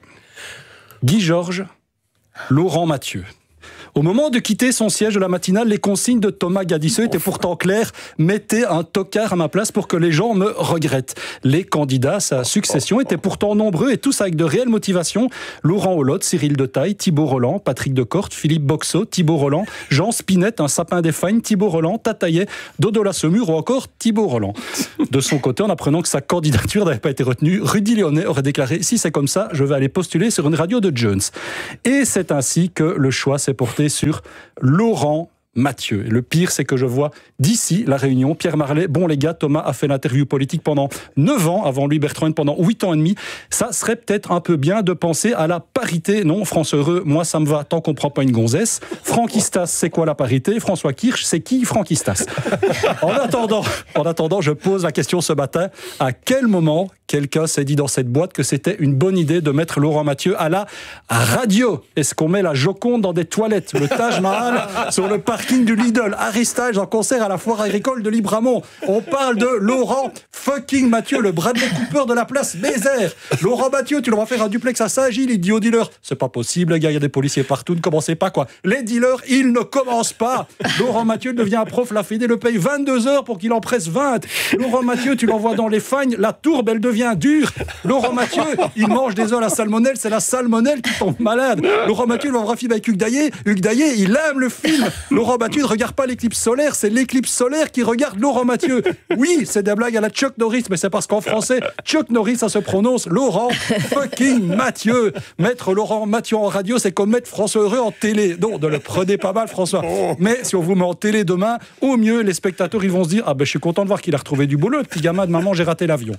Guy Georges, Laurent Mathieu. Au moment de quitter son siège de la matinale, les consignes de Thomas Gadisseux étaient pourtant claires. Mettez un tocard à ma place pour que les gens me regrettent. Les candidats à sa succession étaient pourtant nombreux et tous avec de réelles motivations. Laurent Holotte, Cyril Detaille, Thibault Roland, Patrick Decorte, Philippe Boxot, Thibault Roland, Jean Spinette, un sapin des Fagnes, Thibault Roland, Tataillet, Dodo Lassemur ou encore Thibault Roland. De son côté, en apprenant que sa candidature n'avait pas été retenue, Rudy Léonet aurait déclaré « Si c'est comme ça, je vais aller postuler sur une radio de Jones ». Et c'est ainsi que le choix s'est porté sur Laurent Mathieu. Et le pire, c'est que je vois d'ici la Réunion, Pierre Marlet, bon les gars, Thomas a fait l'interview politique pendant neuf ans, avant lui Bertrand pendant huit ans et demi. Ça serait peut-être un peu bien de penser à la parité. Non, France Heureux, moi ça me va tant qu'on prend pas une gonzesse. Frankistas, c'est quoi la parité? François Kirsch, c'est qui Frankistas? En attendant, en attendant, je pose la question ce matin, à quel moment quelqu'un s'est dit dans cette boîte que c'était une bonne idée de mettre Laurent Mathieu à la radio? Est-ce qu'on met la Joconde dans des toilettes, le Taj Mahal sur le parking du Lidl, Harry Styles en concert à la foire agricole de Libramont? On parle de Laurent fucking Mathieu, le Bradley Cooper de la place Bézère. Laurent Mathieu, tu leur vas faire un duplex à Saint-Gilles, il dit aux dealers, c'est pas possible les gars, il y a des policiers partout, ne commencez pas quoi. Les dealers, ils ne commencent pas. Laurent Mathieu devient un prof, la Fédé le paye vingt-deux heures pour qu'il en presse vingt. Laurent Mathieu, tu l'envoies dans les fagnes, la tourbe elle devient dure. Laurent Mathieu, il mange des œufs à la salmonelle, c'est la salmonelle qui tombe malade. Laurent Mathieu, il va voir un film avec Hugues Daillé, Hugues Daillé, il aime le film. Laurent Mathieu ne regarde pas l'éclipse solaire, c'est l'éclipse solaire qui regarde Laurent Mathieu. Oui, c'est des blagues à la Chuck Norris, mais c'est parce qu'en français, Chuck Norris, ça se prononce Laurent fucking Mathieu. Mettre Laurent Mathieu en radio, c'est comme mettre François Heureux en télé. Non, ne le prenez pas mal, François. Mais si on vous met en télé demain, au mieux, les spectateurs, ils vont se dire, ah ben, je suis content de voir qu'il a retrouvé du boulot, le petit gamin de maman, j'ai raté l'avion.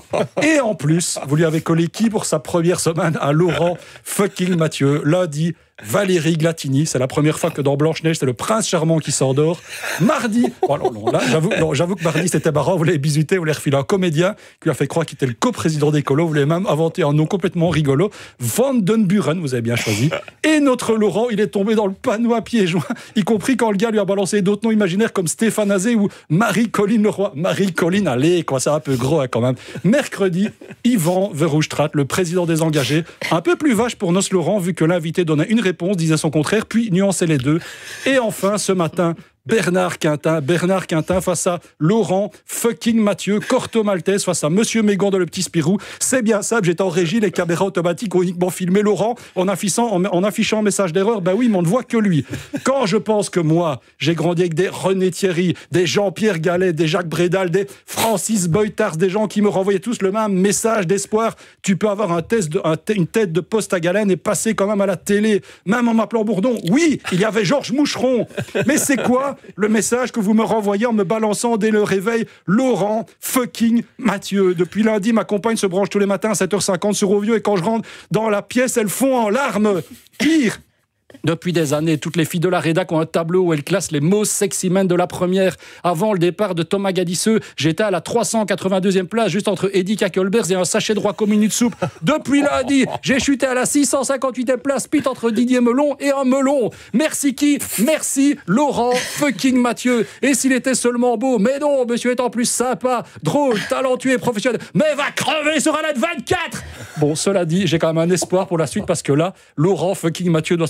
Et en plus, vous lui avez collé qui pour sa première semaine à Laurent fucking Mathieu? Lundi, Valérie Glatini, c'est la première fois que dans Blanche-Neige, c'est le prince charmant qui s'endort. Mardi, oh non, non, là, j'avoue, non, j'avoue que mardi c'était marrant, vous l'avez bisuté, vous l'avez refilé un comédien qui lui a fait croire qu'il était le co-président d'Écolo, vous l'avez même inventé un nom complètement rigolo, Van den Buren, vous avez bien choisi. Et notre Laurent, il est tombé dans le panneau à pieds joints, y compris quand le gars lui a balancé d'autres noms imaginaires comme Stéphane Azé ou Marie-Colline Leroy. Marie-Colline, allez, quoi, c'est un peu gros hein, quand même. Mercredi, Yvan Verhofstadt, le président des engagés, un peu plus vache pour Nos Laurent, vu que l'invité donnait une réponse, disait son contraire, puis nuançait les deux. Et enfin, ce matin, Bernard Quintin, Bernard Quintin face à Laurent fucking Mathieu, Corto Maltese face à Monsieur Mégon de Le Petit Spirou. C'est bien ça, j'étais en régie, les caméras automatiques ont uniquement filmé Laurent en affichant, en, en affichant un message d'erreur. Ben oui, mais on ne voit que lui. Quand je pense que moi, j'ai grandi avec des René Thierry, des Jean-Pierre Gallet, des Jacques Brédal, des Francis Beutars, des gens qui me renvoyaient tous le même message d'espoir. Tu peux avoir un test de, un, une tête de poste à galène et passer quand même à la télé, même en m'appelant Bourdon. Oui, il y avait Georges Moucheron. Mais c'est quoi le message que vous me renvoyez en me balançant dès le réveil? Laurent fucking Mathieu. Depuis lundi, ma compagne se branche tous les matins à sept heures cinquante sur Ovieux et quand je rentre dans la pièce, elle fond en larmes. Pire, depuis des années, toutes les filles de la rédac ont un tableau où elles classent les most sexy men de la première. Avant le départ de Thomas Gadisseux, j'étais à la trois cent quatre-vingt-deuxième place, juste entre Eddie Kakelbergs et un sachet de roi commis de soupe. Depuis lundi, j'ai chuté à la six cent cinquante-huitième place, pite entre Didier Melon et un melon. Merci qui? Merci Laurent fucking Mathieu. Et s'il était seulement beau, mais non, monsieur est en plus sympa, drôle, talentueux et professionnel. Mais va crever sur un net vingt-quatre. Bon, cela dit, j'ai quand même un espoir pour la suite parce que là, Laurent fucking Mathieu doit se lever tous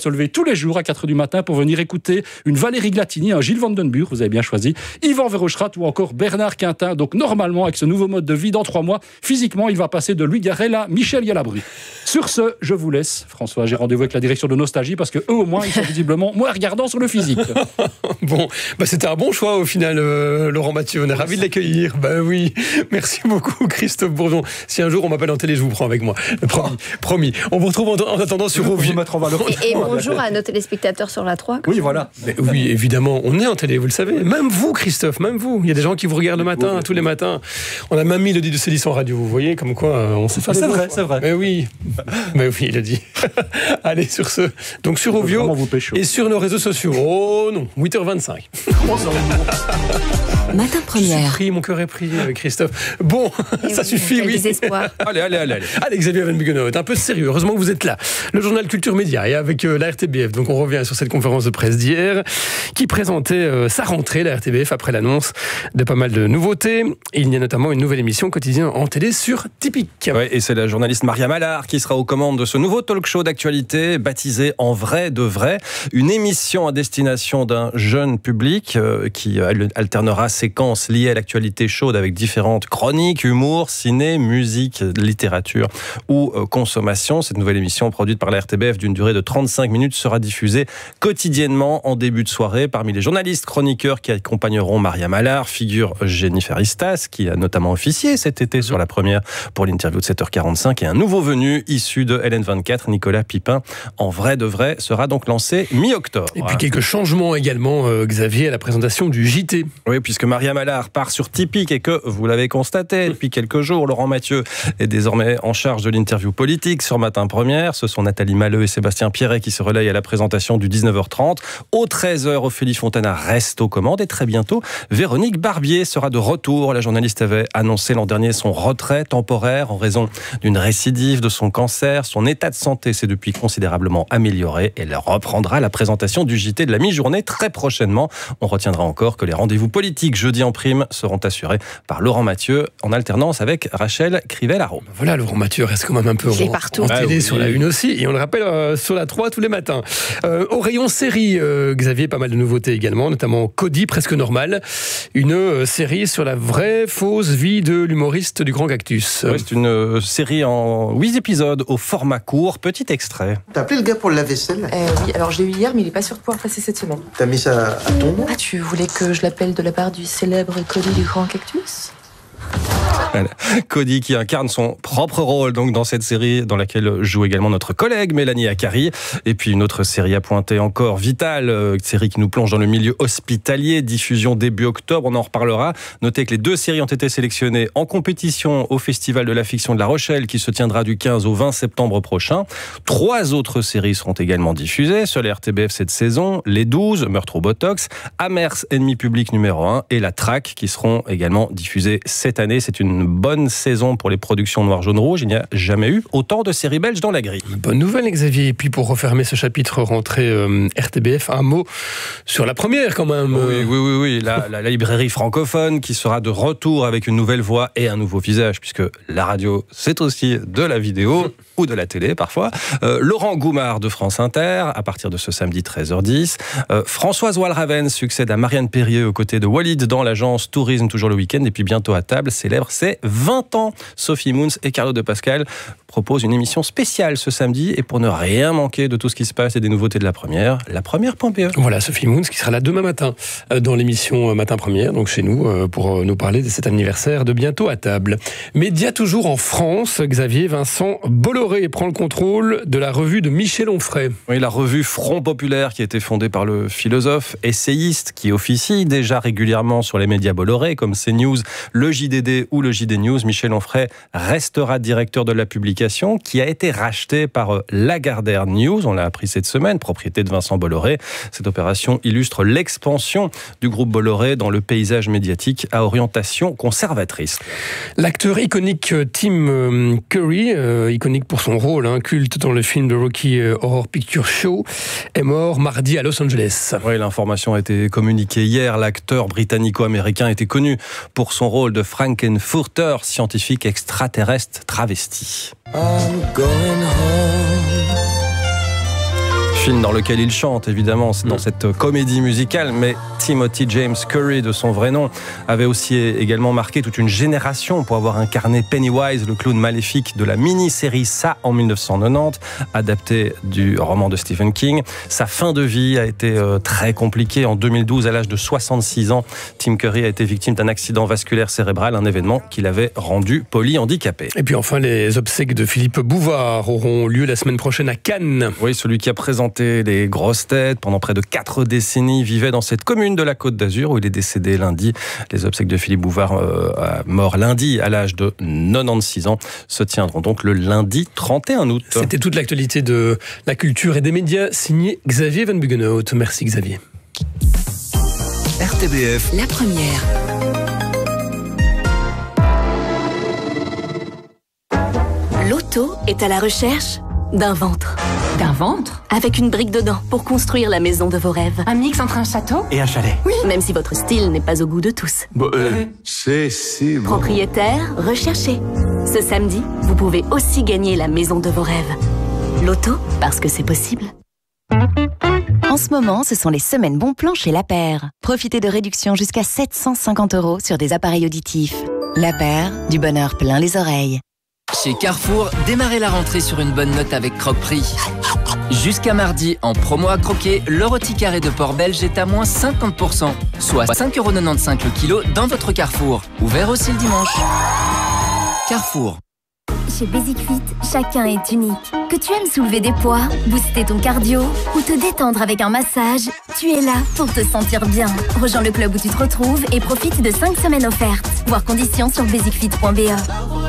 les jours à quatre heures du matin pour venir écouter une Valérie Glatini, un Gilles Vandenburg, vous avez bien choisi, Yvan Verhofstadt ou encore Bernard Quintin. Donc normalement, avec ce nouveau mode de vie, dans trois mois, physiquement, il va passer de Louis Garrel à Michel Galabru. Sur ce, je vous laisse. François, j'ai rendez-vous avec la direction de Nostalgie parce que eux au moins, ils sont visiblement moins regardants sur le physique. Bon, bah c'était un bon choix au final, euh, Laurent Mathieu. On est ravis de l'accueillir. Bah oui, merci beaucoup, Christophe Bourgeon. Si un jour on m'appelle en télé, je vous prends avec moi. Promis, promis. On vous retrouve en, en attendant sur Rovio. Et, et bonjour à nos téléspectateurs sur la trois. Oui, voilà. Mais oui, évidemment, on est en télé, vous le savez. Même vous, Christophe, même vous. Il y a des gens qui vous regardent le matin, tous les matins. On a même mis le dit de Célis en radio, vous voyez, comme quoi euh, on sait faire. C'est vrai, c'est vrai. Mais oui, mais oui, il a dit. Allez, sur ce. Donc sur Rovio et sur nos réseaux sociaux. Oh non, huit heures vingt-cinq. Matin Première. Je suis pris, mon cœur est pris, Christophe. Bon, et ça oui, suffit, oui. Allez, allez, allez, allez. Allez, Xavier Van Buggenhout, un peu sérieux. Heureusement que vous êtes là. Le journal Culture Média et avec euh, la R T B F. Donc on revient sur cette conférence de presse d'hier qui présentait euh, sa rentrée, la R T B F, après l'annonce de pas mal de nouveautés. Il y a notamment une nouvelle émission quotidienne en télé sur Typique. Ouais, et c'est la journaliste Maria Mallard qui sera aux commandes de ce nouveau talk show d'actualité baptisé En vrai de vrai. Une émission à destination d'un jeune public euh, qui alternera séquences liées à l'actualité chaude avec différentes chroniques, humour, ciné, musique, littérature ou euh, consommation. Cette nouvelle émission produite par la R T B F d'une durée de trente-cinq minutes sera diffusée quotidiennement en début de soirée. Parmi les journalistes chroniqueurs qui accompagneront Maria Mallard figure Jennifer Istas qui a notamment officié cet été sur la première pour l'interview de sept heures quarante-cinq et un nouveau venu issu de L N vingt-quatre, Nicolas Pipin. En vrai de vrai sera donc lancé mi-octobre. Et puis quelques changements également, euh, Xavier, à la présentation du J T. Oui, puisque Maria Mallard part sur Typique et que, vous l'avez constaté depuis quelques jours, Laurent Mathieu est désormais en charge de l'interview politique sur Matin Première. Ce sont Nathalie Maleux et Sébastien Pierret qui se relayent à la présentation du dix-neuf heures trente. Aux treize heures, Ophélie Fontana reste aux commandes et très bientôt, Véronique Barbier sera de retour. La journaliste avait annoncé l'an dernier son retrait temporaire en raison d'une récidive de son cancer. Son état de santé s'est depuis considérablement amélioré et elle reprendra la présentation du J T de la mi-journée très prochainement. On retiendra encore que les rendez-vous politiques jeudi en prime seront assurés par Laurent Mathieu en alternance avec Rachel Crivel-Haro. Voilà, Laurent Mathieu reste quand même un peu en, en télé ah, oui. sur la une aussi et on le rappelle euh, sur la trois tous les matins. Euh, au rayon série, euh, Xavier, pas mal de nouveautés également, notamment Cody, presque normal, une euh, série sur la vraie fausse vie de l'humoriste du Grand Cactus. Ouais, c'est une euh, série en huit épisodes au format court. Petit extrait. T'as appelé le gars pour le lave-vaisselle ? euh, Oui, alors je l'ai eu hier, mais il est pas sûr de pouvoir passer cette semaine. T'as mis ça à ton nom ? Ah, tu voulais que je l'appelle de la part du célèbre Cody du Grand Cactus ? Voilà. Cody qui incarne son propre rôle donc dans cette série dans laquelle joue également notre collègue Mélanie Akari. Et puis une autre série à pointer encore, Vital, euh, série qui nous plonge dans le milieu hospitalier, diffusion début octobre, on en reparlera. Notez que les deux séries ont été sélectionnées en compétition au Festival de la Fiction de La Rochelle qui se tiendra du quinze au vingt septembre prochain. Trois autres séries seront également diffusées sur les R T B F cette saison, Les douze, Meurtre au Botox, Amers, Ennemi public numéro un et La Traque qui seront également diffusées cette année. C'est une bonne saison pour les productions noir, jaune, rouge. Il n'y a jamais eu autant de séries belges dans la grille. Bonne nouvelle, Xavier. Et puis pour refermer ce chapitre rentrée euh, R T B F, un mot sur la première quand même. Oui, oui, oui. oui. La, la, la librairie francophone qui sera de retour avec une nouvelle voix et un nouveau visage, puisque la radio, c'est aussi de la vidéo ou de la télé parfois. Euh, Laurent Goumard de France Inter, à partir de ce samedi treize heures dix. Euh, Françoise Walraven succède à Marianne Perrier aux côtés de Walid dans l'agence Tourisme, toujours le week-end. Et puis bientôt à table, célèbre ses vingt ans. Sophie Moons et Carlo de Pascal proposent une émission spéciale ce samedi. Et pour ne rien manquer de tout ce qui se passe et des nouveautés de la première, la première.be. Voilà, Sophie Moons qui sera là demain matin dans l'émission Matin Première, donc chez nous, pour nous parler de cet anniversaire de bientôt à table. Média toujours en France, Xavier, Vincent Bolloré prend le contrôle de la revue de Michel Onfray. Oui, la revue Front Populaire qui a été fondée par le philosophe, essayiste qui officie déjà régulièrement sur les médias Bolloré comme CNews, le J D D ou le J D News. Michel Onfray restera directeur de la publication qui a été rachetée par Lagardère News. On l'a appris cette semaine, propriété de Vincent Bolloré. Cette opération illustre l'expansion du groupe Bolloré dans le paysage médiatique à orientation conservatrice. L'acteur iconique Tim Curry, euh, iconique pour son rôle hein, culte dans le film de Rocky Horror Picture Show, est mort mardi à Los Angeles. Oui, l'information a été communiquée hier. L'acteur britannico-américain était connu pour son rôle de Frankenfurter, scientifique extraterrestre travesti. I'm going home. film dans lequel il chante, évidemment, c'est dans cette comédie musicale, mais Timothy James Curry, de son vrai nom, avait aussi également marqué toute une génération pour avoir incarné Pennywise, le clown maléfique de la mini-série Ça en mille neuf cent quatre-vingt-dix, adapté du roman de Stephen King. Sa fin de vie a été euh, très compliquée. En deux mille douze, à l'âge de soixante-six ans, Tim Curry a été victime d'un accident vasculaire cérébral, un événement qui l'avait rendu polyhandicapé. Et puis enfin, les obsèques de Philippe Bouvard auront lieu la semaine prochaine à Cannes. Oui, celui qui a présenté les grosses têtes pendant près de quatre décennies vivait dans cette commune de la Côte d'Azur où il est décédé lundi. Les obsèques de Philippe Bouvard, euh, mort lundi à l'âge de quatre-vingt-seize ans, se tiendront donc le lundi trente et un août. C'était toute l'actualité de la culture et des médias, signé Xavier Van Buggenhout. Merci Xavier. R T B F, la première. Loto est à la recherche d'un ventre. D'un ventre ? Avec une brique dedans pour construire la maison de vos rêves. Un mix entre un château et un chalet. Oui, même si votre style n'est pas au goût de tous. Bon, euh, c'est si bon. Propriétaire recherché. Ce samedi, vous pouvez aussi gagner la maison de vos rêves. Loto, parce que c'est possible. En ce moment, ce sont les semaines bons plans chez La Paire. Profitez de réductions jusqu'à sept cent cinquante euros sur des appareils auditifs. La Paire, du bonheur plein les oreilles. Chez Carrefour, démarrez la rentrée sur une bonne note avec Croque-Prix. Jusqu'à mardi, en promo à croquer, le rôti carré de porc belge est à moins cinquante pour cent, soit cinq euros quatre-vingt-quinze le kilo dans votre Carrefour. Ouvert aussi le dimanche. Carrefour. Chez Basic Fit, chacun est unique. Que tu aimes soulever des poids, booster ton cardio ou te détendre avec un massage, tu es là pour te sentir bien. Rejoins le club où tu te retrouves et profite de cinq semaines offertes. Voir conditions sur basic fit point b e.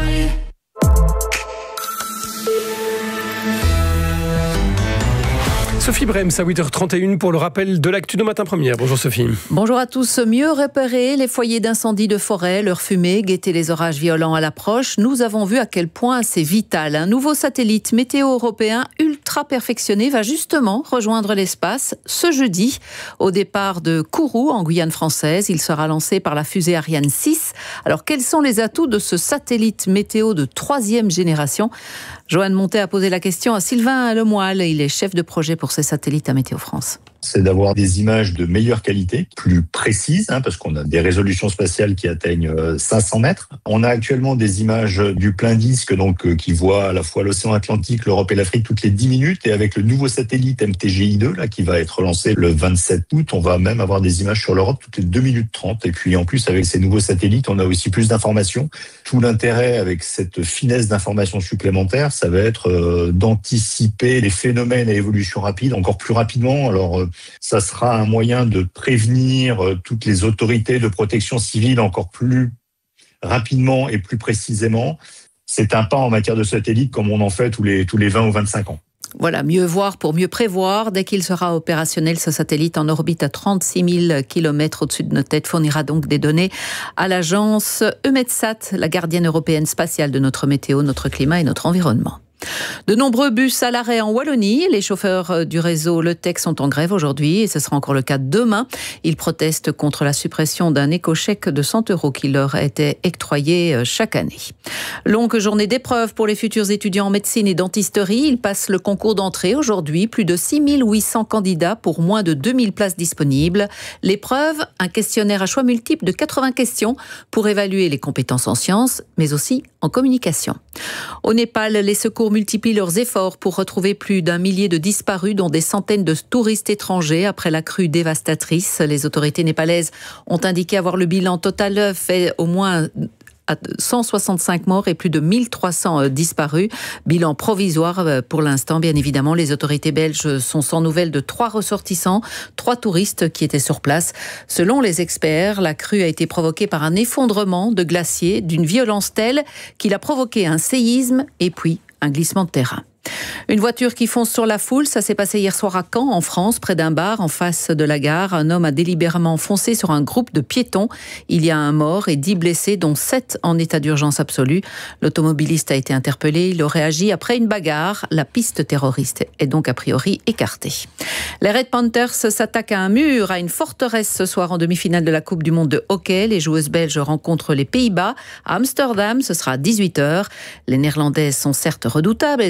Sophie Brems à huit heures trente et une pour le rappel de l'actu de Matin Première. Bonjour Sophie. Bonjour à tous. Mieux repérer les foyers d'incendie de forêt, leur fumée, guetter les orages violents à l'approche. Nous avons vu à quel point c'est vital. Un nouveau satellite météo européen ultra perfectionné va justement rejoindre l'espace ce jeudi. Au départ de Kourou, en Guyane française, il sera lancé par la fusée Ariane six. Alors quels sont les atouts de ce satellite météo de troisième génération ? Joanne Montet a posé la question à Sylvain Lemoyle. Il est chef de projet pour ces satellites à Météo France. C'est d'avoir des images de meilleure qualité, plus précises, hein, parce qu'on a des résolutions spatiales qui atteignent cinq cents mètres. On a actuellement des images du plein disque, donc euh, qui voient à la fois l'océan Atlantique, l'Europe et l'Afrique toutes les dix minutes. Et avec le nouveau satellite M T G I deux, là, qui va être lancé le vingt-sept août, on va même avoir des images sur l'Europe toutes les deux minutes trente. Et puis en plus, avec ces nouveaux satellites, on a aussi plus d'informations. Tout l'intérêt avec cette finesse d'information supplémentaire, ça va être euh, d'anticiper les phénomènes à évolution rapide encore plus rapidement. Alors, euh, ça sera un moyen de prévenir euh, toutes les autorités de protection civile encore plus rapidement et plus précisément. C'est un pas en matière de satellite comme on en fait tous les, tous les vingt ou vingt-cinq ans. Voilà, mieux voir pour mieux prévoir. Dès qu'il sera opérationnel, ce satellite en orbite à trente-six mille kilomètres au-dessus de nos têtes fournira donc des données à l'agence EUMETSAT, la gardienne européenne spatiale de notre météo, notre climat et notre environnement. De nombreux bus à l'arrêt en Wallonie. Les chauffeurs du réseau Le Tech sont en grève aujourd'hui et ce sera encore le cas demain. Ils protestent contre la suppression d'un éco-chèque de cent euros qui leur était octroyé chaque année. Longue journée d'épreuves pour les futurs étudiants en médecine et dentisterie. Ils passent le concours d'entrée aujourd'hui. Plus de six mille huit cents candidats pour moins de deux mille places disponibles. L'épreuve, un questionnaire à choix multiples de quatre-vingts questions pour évaluer les compétences en sciences, mais aussi en communication. Au Népal, les secours multiplient leurs efforts pour retrouver plus d'un millier de disparus, dont des centaines de touristes étrangers après la crue dévastatrice. Les autorités népalaises ont indiqué avoir le bilan total fait au moins cent soixante-cinq morts et plus de mille trois cents disparus. Bilan provisoire pour l'instant, bien évidemment. Les autorités belges sont sans nouvelles de trois ressortissants, trois touristes qui étaient sur place. Selon les experts, la crue a été provoquée par un effondrement de glacier d'une violence telle qu'il a provoqué un séisme et puis un glissement de terrain. Une voiture qui fonce sur la foule, ça s'est passé hier soir à Caen, en France, près d'un bar en face de la gare. Un homme a délibérément foncé sur un groupe de piétons. Il y a un mort et dix blessés, dont sept en état d'urgence absolue. L'automobiliste a été interpellé. Il aurait agi après une bagarre. La piste terroriste est donc a priori écartée. Les Red Panthers s'attaquent à un mur, à une forteresse ce soir en demi-finale de la Coupe du Monde de hockey. Les joueuses belges rencontrent les Pays-Bas à Amsterdam. Ce sera à dix-huit heures. Les Néerlandaises sont certes redoutables. Elles ont gagné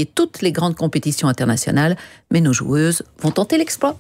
gagner toutes les grandes compétitions internationales, mais nos joueuses vont tenter l'exploit.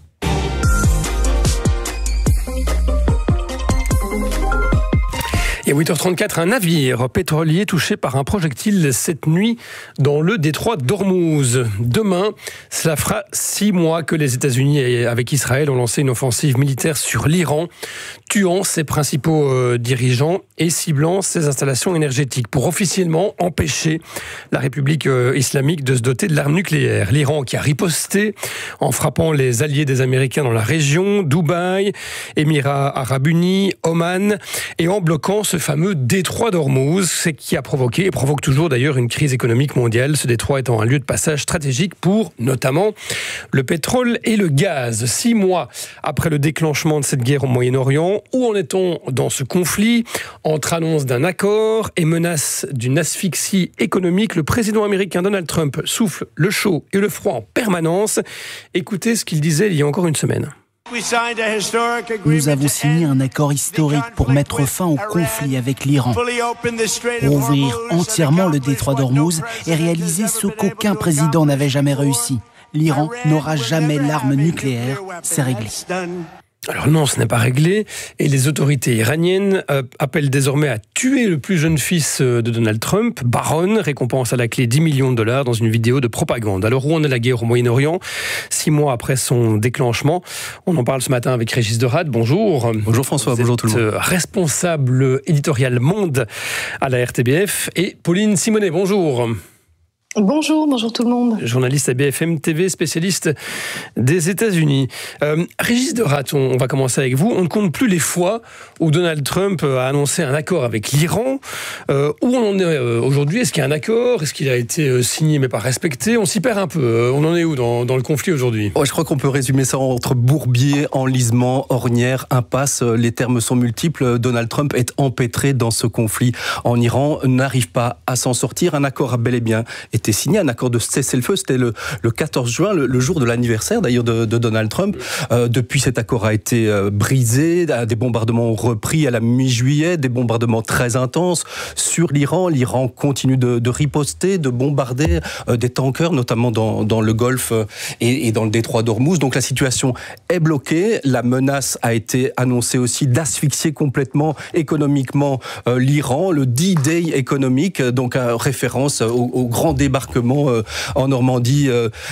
Et à huit heures trente-quatre, un navire pétrolier touché par un projectile cette nuit dans le détroit d'Ormuz. Demain, cela fera six mois que les États-Unis avec Israël ont lancé une offensive militaire sur l'Iran, tuant ses principaux euh, dirigeants et ciblant ses installations énergétiques pour officiellement empêcher la République euh, islamique de se doter de l'arme nucléaire. L'Iran qui a riposté en frappant les alliés des Américains dans la région, Dubaï, Émirats Arabes Unis, Oman, et en bloquant ce fameux détroit d'Ormuz, c'est qui a provoqué et provoque toujours d'ailleurs une crise économique mondiale, ce détroit étant un lieu de passage stratégique pour notamment le pétrole et le gaz. Six mois après le déclenchement de cette guerre au Moyen-Orient, où en est-on dans ce conflit? Entre annonce d'un accord et menace d'une asphyxie économique, le président américain Donald Trump souffle le chaud et le froid en permanence. Écoutez ce qu'il disait il y a encore une semaine. Nous avons signé un accord historique pour mettre fin au conflit avec l'Iran, pour ouvrir entièrement le détroit d'Ormuz et réaliser ce qu'aucun président n'avait jamais réussi. L'Iran n'aura jamais l'arme nucléaire, c'est réglé. Alors non, ce n'est pas réglé, et les autorités iraniennes euh, appellent désormais à tuer le plus jeune fils de Donald Trump, Barron, récompense à la clé dix millions de dollars dans une vidéo de propagande. Alors où en est la guerre au Moyen-Orient, six mois après son déclenchement? On en parle ce matin avec Régis Dorade, bonjour. Bonjour François, Vous bonjour tout le monde. Responsable éditorial Monde à la R T B F, et Pauline Simonet, bonjour. Bonjour, bonjour tout le monde. Journaliste à B F M T V, spécialiste des États-Unis. Euh, Régis Dorade, on, on va commencer avec vous. On ne compte plus les fois où Donald Trump a annoncé un accord avec l'Iran. Euh, où on en est euh, aujourd'hui? Est-ce qu'il y a un accord? Est-ce qu'il a été euh, signé mais pas respecté? On s'y perd un peu. Euh, on en est où dans, dans le conflit aujourd'hui? Ouais, je crois qu'on peut résumer ça entre bourbier, enlisement, ornière, impasse. Les termes sont multiples. Donald Trump est empêtré dans ce conflit en Iran, n'arrive pas à s'en sortir. Un accord a bel et bien été signé, un accord de cessez-le-feu, c'était le, le quatorze juin, le, le jour de l'anniversaire d'ailleurs de, de Donald Trump. Euh, depuis, cet accord a été euh, brisé, des bombardements ont repris à la mi-juillet, des bombardements très intenses sur l'Iran. L'Iran continue de, de riposter, de bombarder euh, des tankers, notamment dans, dans le Golfe euh, et, et dans le détroit d'Ormuz. Donc la situation est bloquée. La menace a été annoncée aussi d'asphyxier complètement économiquement euh, l'Iran, le D-Day économique, donc euh, référence au, au grand débat en Normandie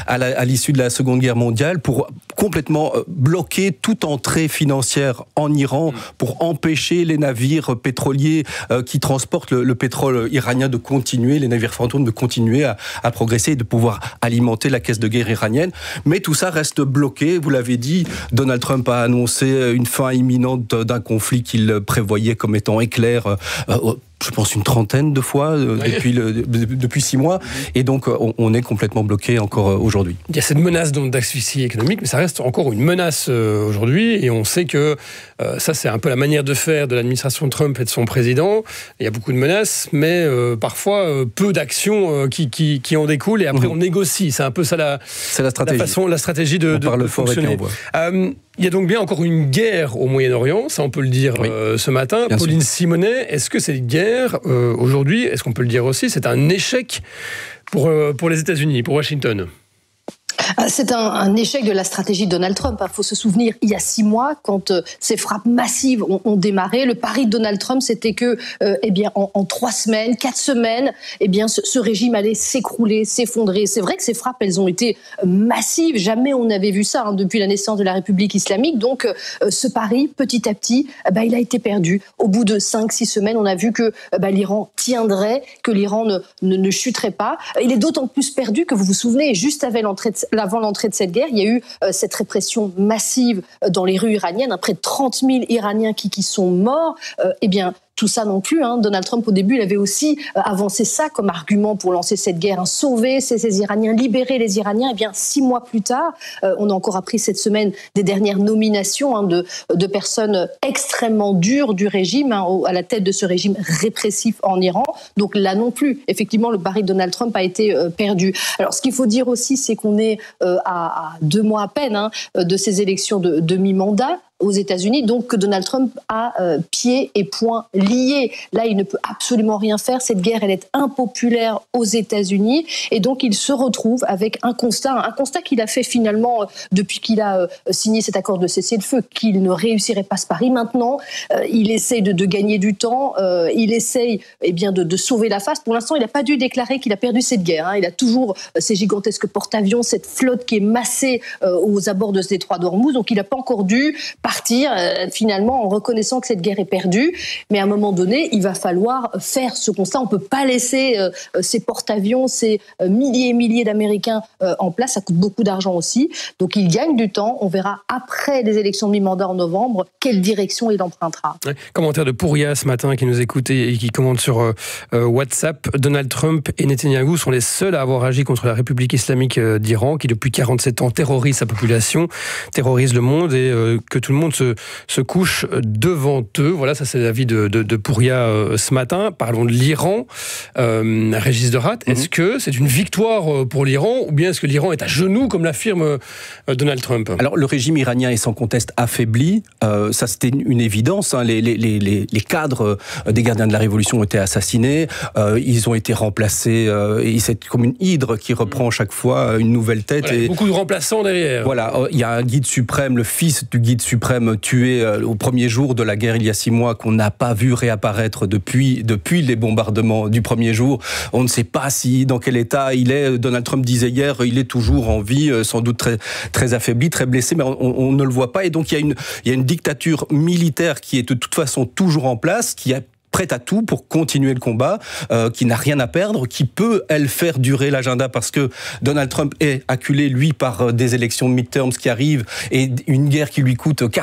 à l'issue de la Seconde Guerre mondiale pour complètement bloquer toute entrée financière en Iran, pour empêcher les navires pétroliers qui transportent le, le pétrole iranien de continuer, les navires fantômes de continuer à, à progresser et de pouvoir alimenter la caisse de guerre iranienne. Mais tout ça reste bloqué, vous l'avez dit, Donald Trump a annoncé une fin imminente d'un conflit qu'il prévoyait comme étant éclair euh, je pense une trentaine de fois euh, oui. depuis, le, depuis six mois. Et donc, on, on est complètement bloqué encore euh, aujourd'hui. Il y a cette menace d'asphyxie économique, mais ça reste encore une menace euh, aujourd'hui. Et on sait que euh, ça, c'est un peu la manière de faire de l'administration de Trump et de son président. Il y a beaucoup de menaces, mais euh, parfois euh, peu d'actions euh, qui, qui, qui en découlent. Et après, mmh. on négocie. C'est un peu ça la, la, stratégie. la façon, la stratégie de, de, de fonctionner. Euh, il y a donc bien encore une guerre au Moyen-Orient, ça on peut le dire oui. euh, ce matin. Bien Pauline sûr. Simonet, est-ce que cette guerre, euh, aujourd'hui, est-ce qu'on peut le dire aussi, c'est un échec pour, euh, pour les États-Unis, pour Washington? C'est un, un échec de la stratégie de Donald Trump. Il faut se souvenir, il y a six mois, quand euh, ces frappes massives ont, ont démarré, le pari de Donald Trump, c'était que, euh, eh bien, en, en trois semaines, quatre semaines, eh bien, ce, ce régime allait s'écrouler, s'effondrer. C'est vrai que ces frappes, elles ont été massives. Jamais on n'avait vu ça hein, depuis la naissance de la République islamique. Donc, euh, ce pari, petit à petit, euh, bah, il a été perdu. Au bout de cinq, six semaines, on a vu que euh, bah, l'Iran tiendrait, que l'Iran ne, ne, ne chuterait pas. Il est d'autant plus perdu que vous vous souvenez, juste avant l'entrée de Avant l'entrée de cette guerre, il y a eu euh, cette répression massive dans les rues iraniennes, hein, près de trente mille Iraniens qui, qui sont morts. Euh, eh bien, tout ça non plus. Hein. Donald Trump, au début, il avait aussi euh, avancé ça comme argument pour lancer cette guerre, hein, sauver ces, ces Iraniens, libérer les Iraniens. Eh bien, six mois plus tard, euh, on a encore appris cette semaine des dernières nominations hein, de, de personnes extrêmement dures du régime, hein, au, à la tête de ce régime répressif en Iran. Donc là non plus, effectivement, le pari de Donald Trump a été euh, perdu. Alors, ce qu'il faut dire aussi, c'est qu'on est euh, à, à deux mois à peine hein, de ces élections de, de mi-mandat. aux États-Unis, donc que Donald Trump a euh, pieds et poings liés. Là, il ne peut absolument rien faire. Cette guerre, elle est impopulaire aux États-Unis, et donc il se retrouve avec un constat, un constat qu'il a fait finalement euh, depuis qu'il a euh, signé cet accord de cessez-le-feu, qu'il ne réussirait pas ce pari. Maintenant, euh, il essaye de, de gagner du temps, euh, il essaye eh bien, de, de sauver la face. Pour l'instant, il n'a pas dû déclarer qu'il a perdu cette guerre. Hein. Il a toujours euh, ces gigantesques porte-avions, cette flotte qui est massée euh, aux abords de ce détroit d'Ormuz, donc il n'a pas encore dû partir euh, finalement en reconnaissant que cette guerre est perdue. Mais à un moment donné, il va falloir faire ce constat. On ne peut pas laisser euh, ces porte-avions, ces euh, milliers et milliers d'Américains euh, en place. Ça coûte beaucoup d'argent aussi. Donc il gagne du temps. On verra après les élections de mi-mandat en novembre quelle direction il empruntera. Ouais. Commentaire de Pouria ce matin qui nous écoute et qui commente sur euh, WhatsApp. Donald Trump et Netanyahou sont les seuls à avoir agi contre la République islamique d'Iran, qui depuis quarante-sept ans terrorise sa population, terrorise le monde, et euh, que tout le monde se, se couche devant eux. Voilà, ça c'est l'avis de, de, de Pouria euh, ce matin. Parlons de l'Iran. Euh, Régis Derat, mm-hmm. Est-ce que c'est une victoire pour l'Iran, ou bien est-ce que l'Iran est à genoux, comme l'affirme euh, Donald Trump? Alors, le régime iranien est sans conteste affaibli. Euh, ça, c'était une, une évidence. Hein. Les, les, les, les cadres des gardiens de la Révolution ont été assassinés. Euh, ils ont été remplacés. Euh, et c'est comme une hydre qui reprend chaque fois une nouvelle tête. Voilà, et beaucoup de remplaçants derrière. Voilà, il y a un guide suprême, le fils du guide suprême, tué euh, au premier jour de la guerre il y a six mois, qu'on n'a pas vu réapparaître depuis, depuis les bombardements du premier jour. On ne sait pas si, dans quel état il est. Donald Trump disait hier, il est toujours en vie, sans doute très, très affaibli, très blessé, mais on, on ne le voit pas. Et donc il y a une, il y a une dictature militaire qui est de toute façon toujours en place, qui a prête à tout pour continuer le combat, euh, qui n'a rien à perdre, qui peut, elle, faire durer l'agenda, parce que Donald Trump est acculé, lui, par des élections midterms qui arrivent, et une guerre qui lui coûte